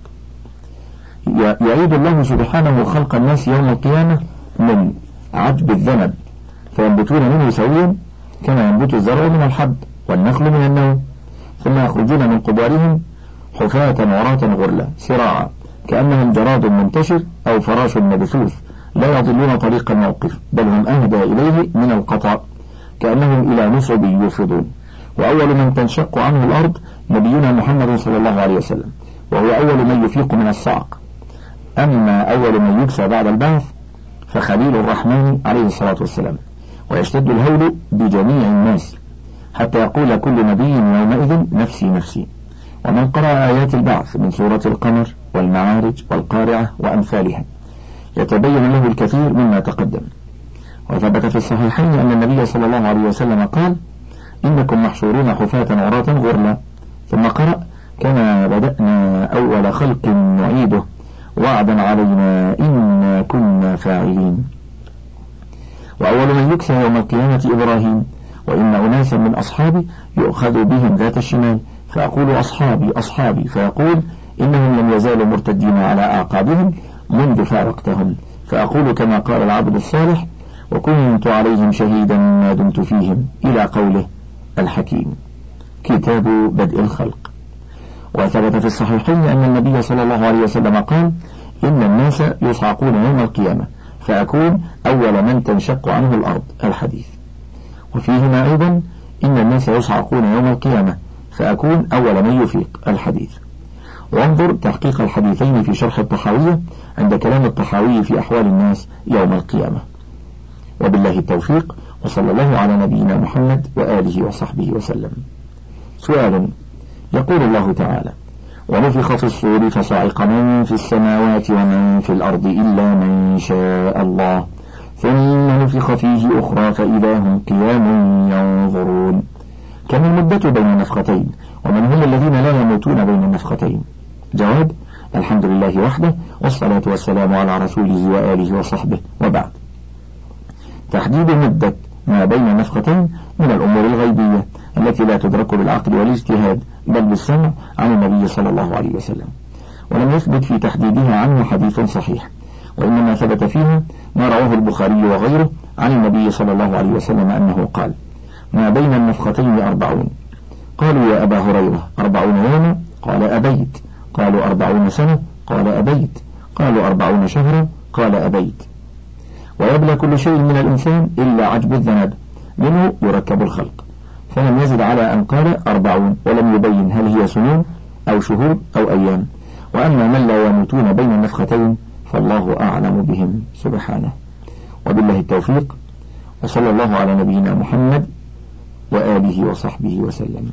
يعيد الله سبحانه خلق الناس يوم القيامة من عجب الذنب، فينبتون منه سويا كما ينبت الزرع من الحب والنخل من النوم، ثم يخرجون من قبورهم حفاة عراة غرلا سراعا كأنهم جراد منتشر أو فراش مبثوث، لا يضلون طريق الموقف، بل هم أهدى إليه من القطع، كأنهم إلى نصب يوفضون. وأول من تنشق عنه الأرض نبينا محمد صلى الله عليه وسلم، وهو أول من يفيق من الصعق. أما أول من يكسى بعد البعث فخليل الرحمن عليه الصلاة والسلام، ويشتد الهول بجميع الناس حتى يقول كل نبي يومئذ نفسي نفسي. ومن قرأ آيات البعث من سورة القمر والمعارج والقارعة وأمثالها يتبين له الكثير مما تقدم. وثبت في الصحيحين أن النبي صلى الله عليه وسلم قال: إنكم محشورون حفاة عراة غرلا، ثم قرأ: كما بدأنا أول خلق نعيده وعدا علينا إنا كنا فاعلين. وأول من يكسى يوم القيامة إبراهيم، وإن أناسا من أصحابي يؤخذ بهم ذات الشمال، فأقول أصحابي أصحابي، فيقول إنهم لم يزالوا مرتدين على أعقابهم منذ فارقتهم، فأقول كما قال العبد الصالح: وكنت عليهم شهيدا ما دمت فيهم، إلى قوله الحكيم. كتاب بدء الخلق. وثبت في الصحيحين أن النبي صلى الله عليه وسلم قال: إن الناس يصعقون يوم القيامة فأكون أول من تنشق عنه الأرض، الحديث. وفيهما أيضا: إن الناس يصعقون يوم القيامة فأكون أول من يفيق، الحديث. وانظر تحقيق الحديثين في شرح الطحاوية عند كلام الطحاوي في أحوال الناس يوم القيامة. وبالله التوفيق، وصلى الله على نبينا محمد وآله وصحبه وسلم. سؤال: يقول الله تعالى: ونفخ في الصور فصعق من في السماوات ومن في الأرض إلا من شاء الله ثم نفخ فيه أخرى فإذا هم قيام ينظرون. كم المدة بين النفختين؟ ومن هم الذين لا يموتون بين النفختين؟ جواب: الحمد لله وحده، والصلاة والسلام على رسوله وآله وصحبه، وبعد. تحديد مدة ما بين النفختين من الأمور الغيبية التي لا تدرك بالعقل والاجتهاد، بل بالسمع عن النبي صلى الله عليه وسلم، ولم يثبت في تحديدها عنه حديث صحيح، وإنما ثبت فيها ما رواه البخاري وغيره عن النبي صلى الله عليه وسلم أنه قال: ما بين النفختين أربعون. قالوا: يا أبا هريرة أربعون يوما؟ قال: أبيت. قالوا: أربعون سنة؟ قال: أبيت. قالوا: أربعون شهرا؟ قال: أبيت. ويبلى كل شيء من الإنسان إلا عجب الذنب، منه يركب الخلق، فلم يزد على أن قال أربعون، ولم يبين هل هي سنون أو شهور أو أيام. وأما من لا يموتون بين النفختين فالله أعلم بهم سبحانه. وبالله التوفيق، وصلى الله على نبينا محمد وآله وصحبه وسلم.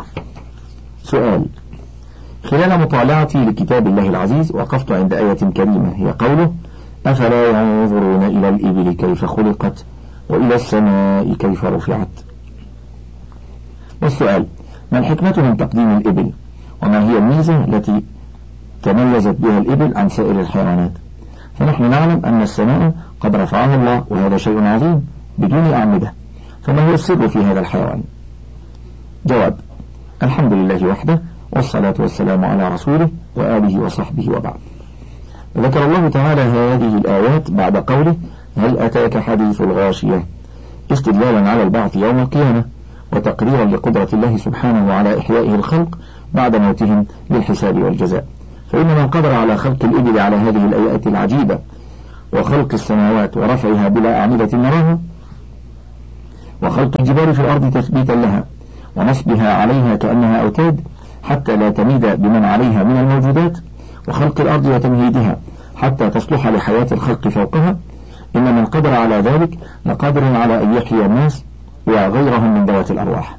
سؤال: خلال مطالعتي لكتاب الله العزيز وقفت عند آية كريمة هي قوله: أفلا ينظرون إلى الإبل كيف خلقت وإلى السماء كيف رفعت. والسؤال: ما الحكمة من تقديم الإبل؟ وما هي الميزة التي تميزت بها الإبل عن سائر الحيوانات؟ فنحن نعلم أن السماء قد رفعها الله، وهذا شيء عظيم بدون أعمدة، فما هو السر في هذا الحيوان؟ جواب: الحمد لله وحده، والصلاة والسلام على رسوله وآله وصحبه، وبعد. ذكر الله تعالى هذه الآيات بعد قوله: هل أتاك حديث الغاشية، استدلالا على البعث يوم القيامة، وتقريرا لقدرة الله سبحانه على إحيائه الخلق بعد موتهم للحساب والجزاء. فإن من قدر على خلق الإبل على هذه الهيئة العجيبة وخلق السماوات ورفعها بلا أعمدة نراها وخلق الجبال في الأرض تثبيتا لها ونصبها عليها كأنها أوتاد حتى لا تميد بمن عليها من الموجودات وخلق الأرض وتمهيدها حتى تصلح لحياة الخلق فوقها، إن من قدر على ذلك لقادر على أن يحيي الناس وغيرهم من ذوات الأرواح.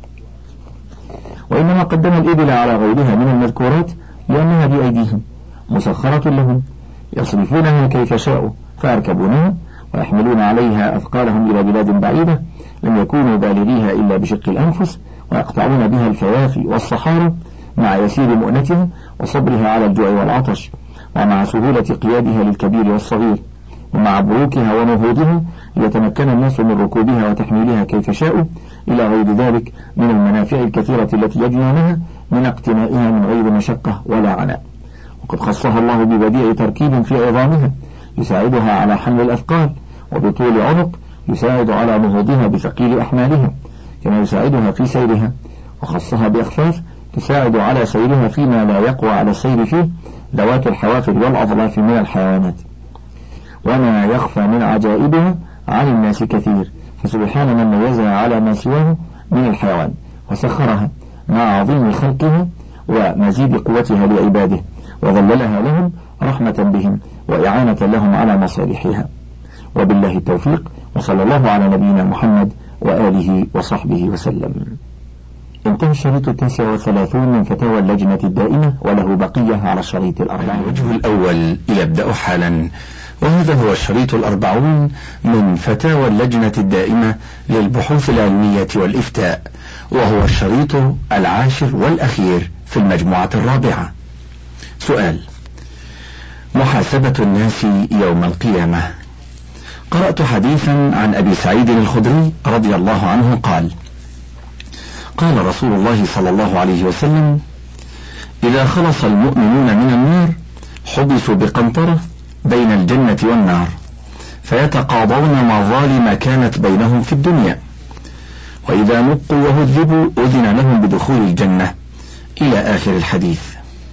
وإنما قدم الإبل على غيرها من المذكورات لأنها بأيديهم مسخرة لهم يصرفونها كيف شاءوا فيركبونها ويحملون عليها أثقالهم إلى بلاد بعيدة لم يكونوا بالغيها إلا بشق الأنفس، ويقطعون بها الفيافي والصحارى مع يسير مؤنتها وصبرها على الجوع والعطش، ومع سهولة قيادها للكبير والصغير، ومع بروكها ونهوضها ليتمكن الناس من ركوبها وتحميلها كيف شاءوا، إلى غير ذلك من المنافع الكثيرة التي يجنونها من اقتنائها من غير مشقة ولا عناء. وقد خصها الله ببديع تركيب في عظامها يساعدها على حمل الأثقال، وبطول عنق يساعد على نهوضها بثقيل أحمالها كما يساعدها في سيرها، وخصها بأخفاف تساعد على سيرها فيما لا يقوى على السير فيه ذوات الحوافر والأظلاف من الحيوانات. وما يخفى من عجائبها عن الناس كثير، فسبحان من ميزها على ما سواه من الحيوان وسخرها مع عظيم خلقها ومزيد قوتها لعباده، وظللها لهم رحمة بهم وإعانة لهم على مصالحها. وبالله التوفيق، وصلى الله على نبينا محمد وآله وصحبه وسلم. انتهى الشريط التاسع والثلاثون من فتاوى اللجنة الدائمة، وله بقية على الشريط الأربعين. الوجه الأول يبدأ حالا، وهذا هو الشريط الأربعون من فتاوى اللجنة الدائمة للبحوث العلمية والإفتاء، وهو الشريط العاشر والأخير في المجموعة الرابعة. سؤال: محاسبة الناس يوم القيامة. قرأت حديثا عن أبي سعيد الخدري رضي الله عنه قال: قال رسول الله صلى الله عليه وسلم: إذا خلص المؤمنون من النار حبسوا بقنطرة بين الجنة والنار فيتقاضون مظالم كانت بينهم في الدنيا، وإذا نقوا وهذبوا أذن لهم بدخول الجنة، إلى آخر الحديث.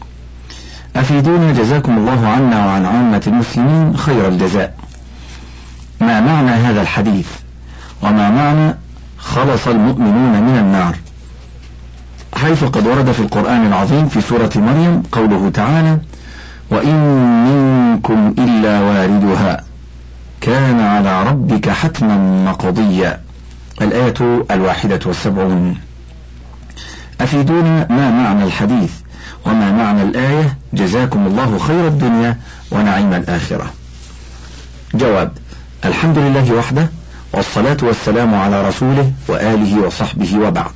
أفيدونا جزاكم الله عنا وعن عامة المسلمين خير الجزاء، ما معنى هذا الحديث؟ وما معنى خلص المؤمنون من النار؟ حيث قد ورد في القرآن العظيم في سورة مريم قوله تعالى: وإن منكم إلا واردها كان على ربك حتما مقضيا، الآية الواحدة والسبعون. أفيدونا ما معنى الحديث وما معنى الآية جزاكم الله خير الدنيا ونعيم الآخرة؟ جواب: الحمد لله وحده، والصلاة والسلام على رسوله وآله وصحبه، وبعد.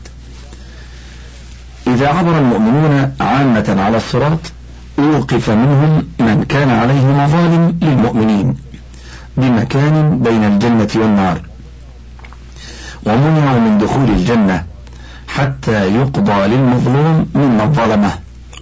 إذا عبر المؤمنون عامة على الصراط أوقف منهم من كان عليه مظالم للمؤمنين بمكان بين الجنة والنار، ومنعوا من دخول الجنة حتى يقضى للمظلوم ممن ظلمه،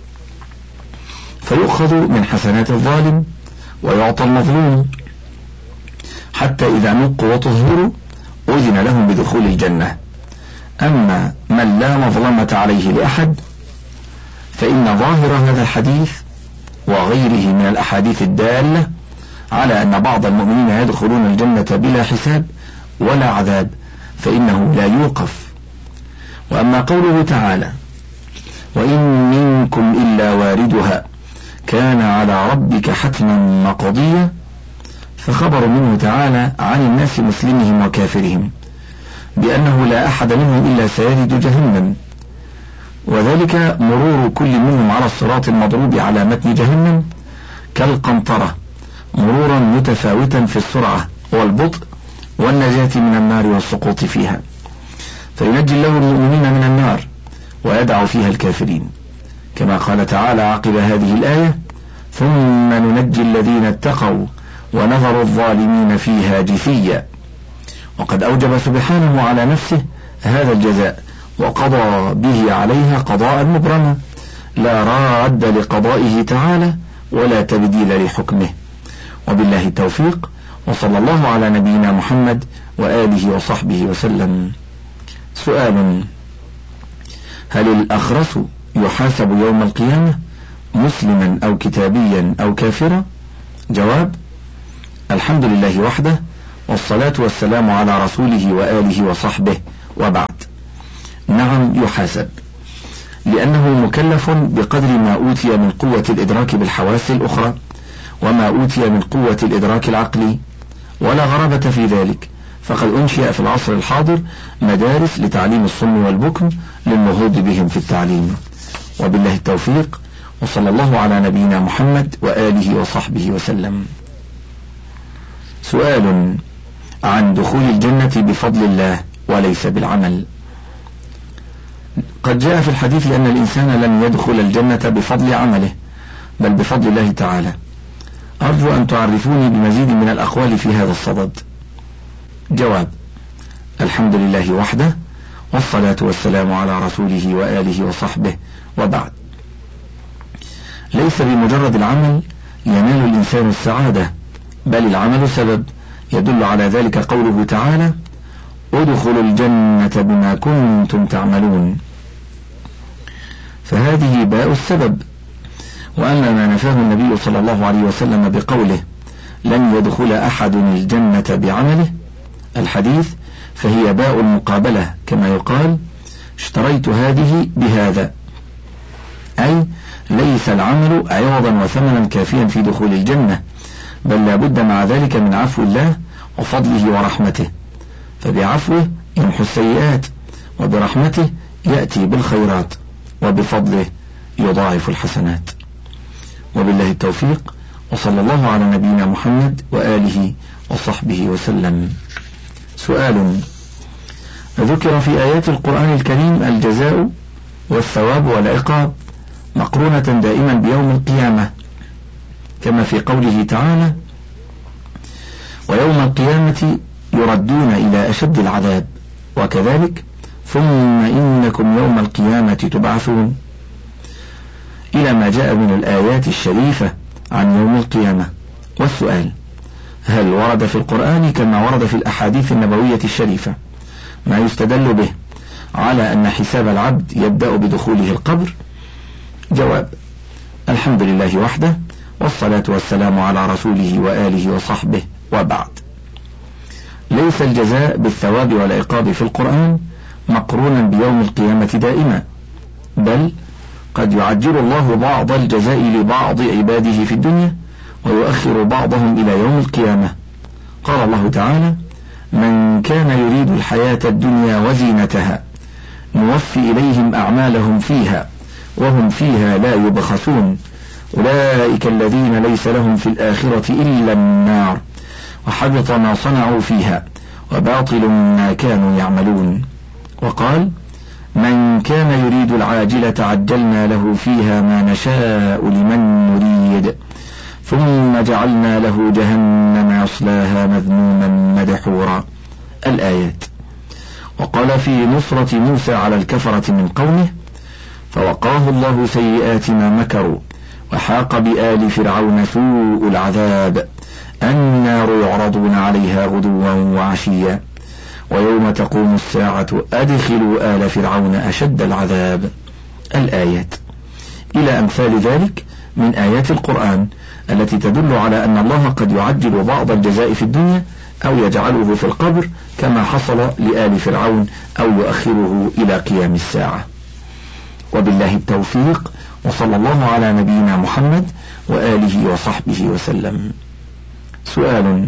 فيؤخذ من حسنات الظالم ويعطى المظلوم، حتى إذا نقوا وطهروا أذن لهم بدخول الجنة. أما من لا مظلمة عليه لأحد فإن ظاهر هذا الحديث وغيره من الأحاديث الدالة على أن بعض المؤمنين يدخلون الجنة بلا حساب ولا عذاب، فإنه لا يوقف. وأما قوله تعالى: وإن منكم إلا واردها كان على ربك حتما مقضيا، فخبر منه تعالى عن الناس مسلمهم وكافرهم بأنه لا أحد منهم إلا سيرد جهنم، وذلك مرور كل منهم على الصراط المضروب على متن جهنم كالقنطرة، مرورا متفاوتا في السرعة والبطء والنجاة من النار والسقوط فيها، فينجي الله المؤمنين من النار ويدع فيها الكافرين، كما قال تعالى عقب هذه الآية: ثم ننجي الذين اتقوا ونذر الظالمين فيها جثيا. وقد أوجب سبحانه على نفسه هذا الجزاء وقضى به عليها قضاء مبرما لا راد لقضائه تعالى ولا تبديل لحكمه. وبالله التوفيق، وصلى الله على نبينا محمد وآله وصحبه وسلم. سؤال: هل الأخرس يحاسب يوم القيامة مسلما أو كتابيا أو كافرا؟ جواب: الحمد لله وحده، والصلاة والسلام على رسوله وآله وصحبه، وبعد. نعم، يحاسب، لأنه مكلف بقدر ما أوتي من قوة الإدراك بالحواس الأخرى وما أوتي من قوة الإدراك العقلي، ولا غرابة في ذلك، فقد أنشئ في العصر الحاضر مدارس لتعليم الصم والبكم للنهوض بهم في التعليم. وبالله التوفيق، وصلى الله على نبينا محمد وآله وصحبه وسلم. سؤال عن دخول الجنة بفضل الله وليس بالعمل. قد جاء في الحديث أن الإنسان لن يدخل الجنة بفضل عمله بل بفضل الله تعالى. أرجو أن تعرفوني بمزيد من الأقوال في هذا الصدد. جواب: الحمد لله وحده، والصلاة والسلام على رسوله وآله وصحبه، وبعد. ليس بمجرد العمل ينال الإنسان السعادة، بل العمل سبب، يدل على ذلك قوله تعالى: ادخلوا الجنة بما كنتم تعملون. فهذه باء السبب، وأما ما نفاه النبي صلى الله عليه وسلم بقوله: لن يدخل أحد الجنة بعمله، الحديث، فهي باء المقابلة، كما يقال: اشتريت هذه بهذا، أي ليس العمل عوضا وثمنا كافيا في دخول الجنة، بل لا بد مع ذلك من عفو الله وفضله ورحمته، فبعفوه يمحو السيئات، وبرحمته يأتي بالخيرات، وبفضله يضاعف الحسنات. وبالله التوفيق، وصلى الله على نبينا محمد وآله وصحبه وسلم. سؤال: ذكر في آيات القرآن الكريم الجزاء والثواب والعقاب مقرونة دائما بيوم القيامة، كما في قوله تعالى: ويوم القيامة يردون إلى أشد العذاب، وكذلك ثم إنكم يوم القيامة تبعثون، إلى ما جاء من الآيات الشريفة عن يوم القيامة. والسؤال: هل ورد في القرآن كما ورد في الأحاديث النبوية الشريفة ما يستدل به على أن حساب العبد يبدأ بدخوله القبر؟ جواب: الحمد لله وحده، والصلاة والسلام على رسوله وآله وصحبه، وبعد. ليس الجزاء بالثواب والعقاب في القرآن مقرونا بيوم القيامة دائما، بل قد يعجل الله بعض الجزاء لبعض عباده في الدنيا ويؤخر بعضهم إلى يوم القيامة. قال الله تعالى: من كان يريد الحياة الدنيا وزينتها نوفي إليهم أعمالهم فيها وهم فيها لا يبخسون، أولئك الذين ليس لهم في الآخرة إلا النار وحبط ما صنعوا فيها وباطل ما كانوا يعملون. وقال: من كان يريد العاجلة عجلنا له فيها ما نشاء لمن نريد ثم جعلنا له جهنم يصلاها مذموما مدحورا. الآيات. وقال في نصرة موسى على الكفرة من قومه: فوقاه الله سيئات ما مكروا وحاق بآل فرعون سوء العذاب النار يعرضون عليها غدوا وعشيا ويوم تقوم الساعة أدخلوا آل فرعون أشد العذاب. الآيات، إلى أمثال ذلك من آيات القرآن التي تدل على أن الله قد يعجل بعض الجزاء في الدنيا أو يجعله في القبر كما حصل لآل فرعون أو يؤخره إلى قيام الساعة. وبالله التوفيق، وصلى الله على نبينا محمد وآله وصحبه وسلم. سؤال: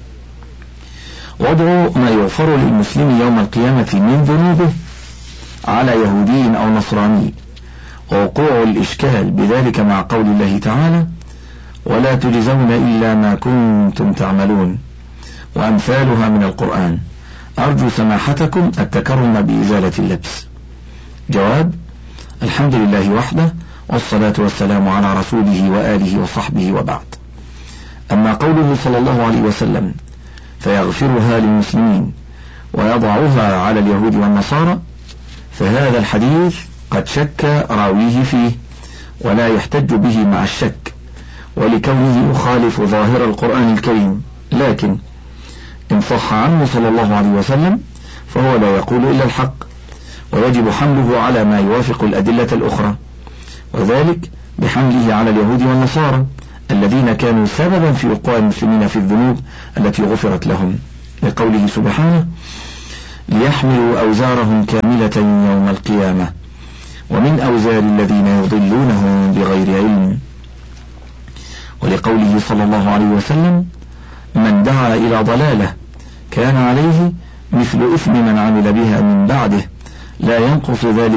وضع ما يغفر للمسلم يوم القيامة من ذنوبه على يهودي أو نصراني، ووقوع الإشكال بذلك مع قول الله تعالى: ولا تجزون إلا ما كنتم تعملون، وأمثالها من القرآن. أرجو سماحتكم التكرم بإزالة اللبس. جواب: الحمد لله وحده، والصلاة والسلام على رسوله وآله وصحبه، وبعد. أما قوله صلى الله عليه وسلم: فيغفرها للمسلمين ويضعها على اليهود والنصارى، فهذا الحديث قد شك راويه فيه ولا يحتج به مع الشك ولكونه يخالف ظاهر القرآن الكريم، لكن إن صح عنه صلى الله عليه وسلم فهو لا يقول إلا الحق، ويجب حمله على ما يوافق الأدلة الأخرى، وذلك بحمله على اليهود والنصارى الذين كانوا سببا في وقوع المسلمين في الذنوب التي غفرت لهم، لقوله سبحانه: ليحملوا أوزارهم كاملة يوم القيامة ومن أوزار الذين يضلونهم بغير علم، ولقوله صلى الله عليه وسلم: من دعا إلى ضلالة كان عليه مثل إثم من عمل بها من بعده لا ينقص ذلك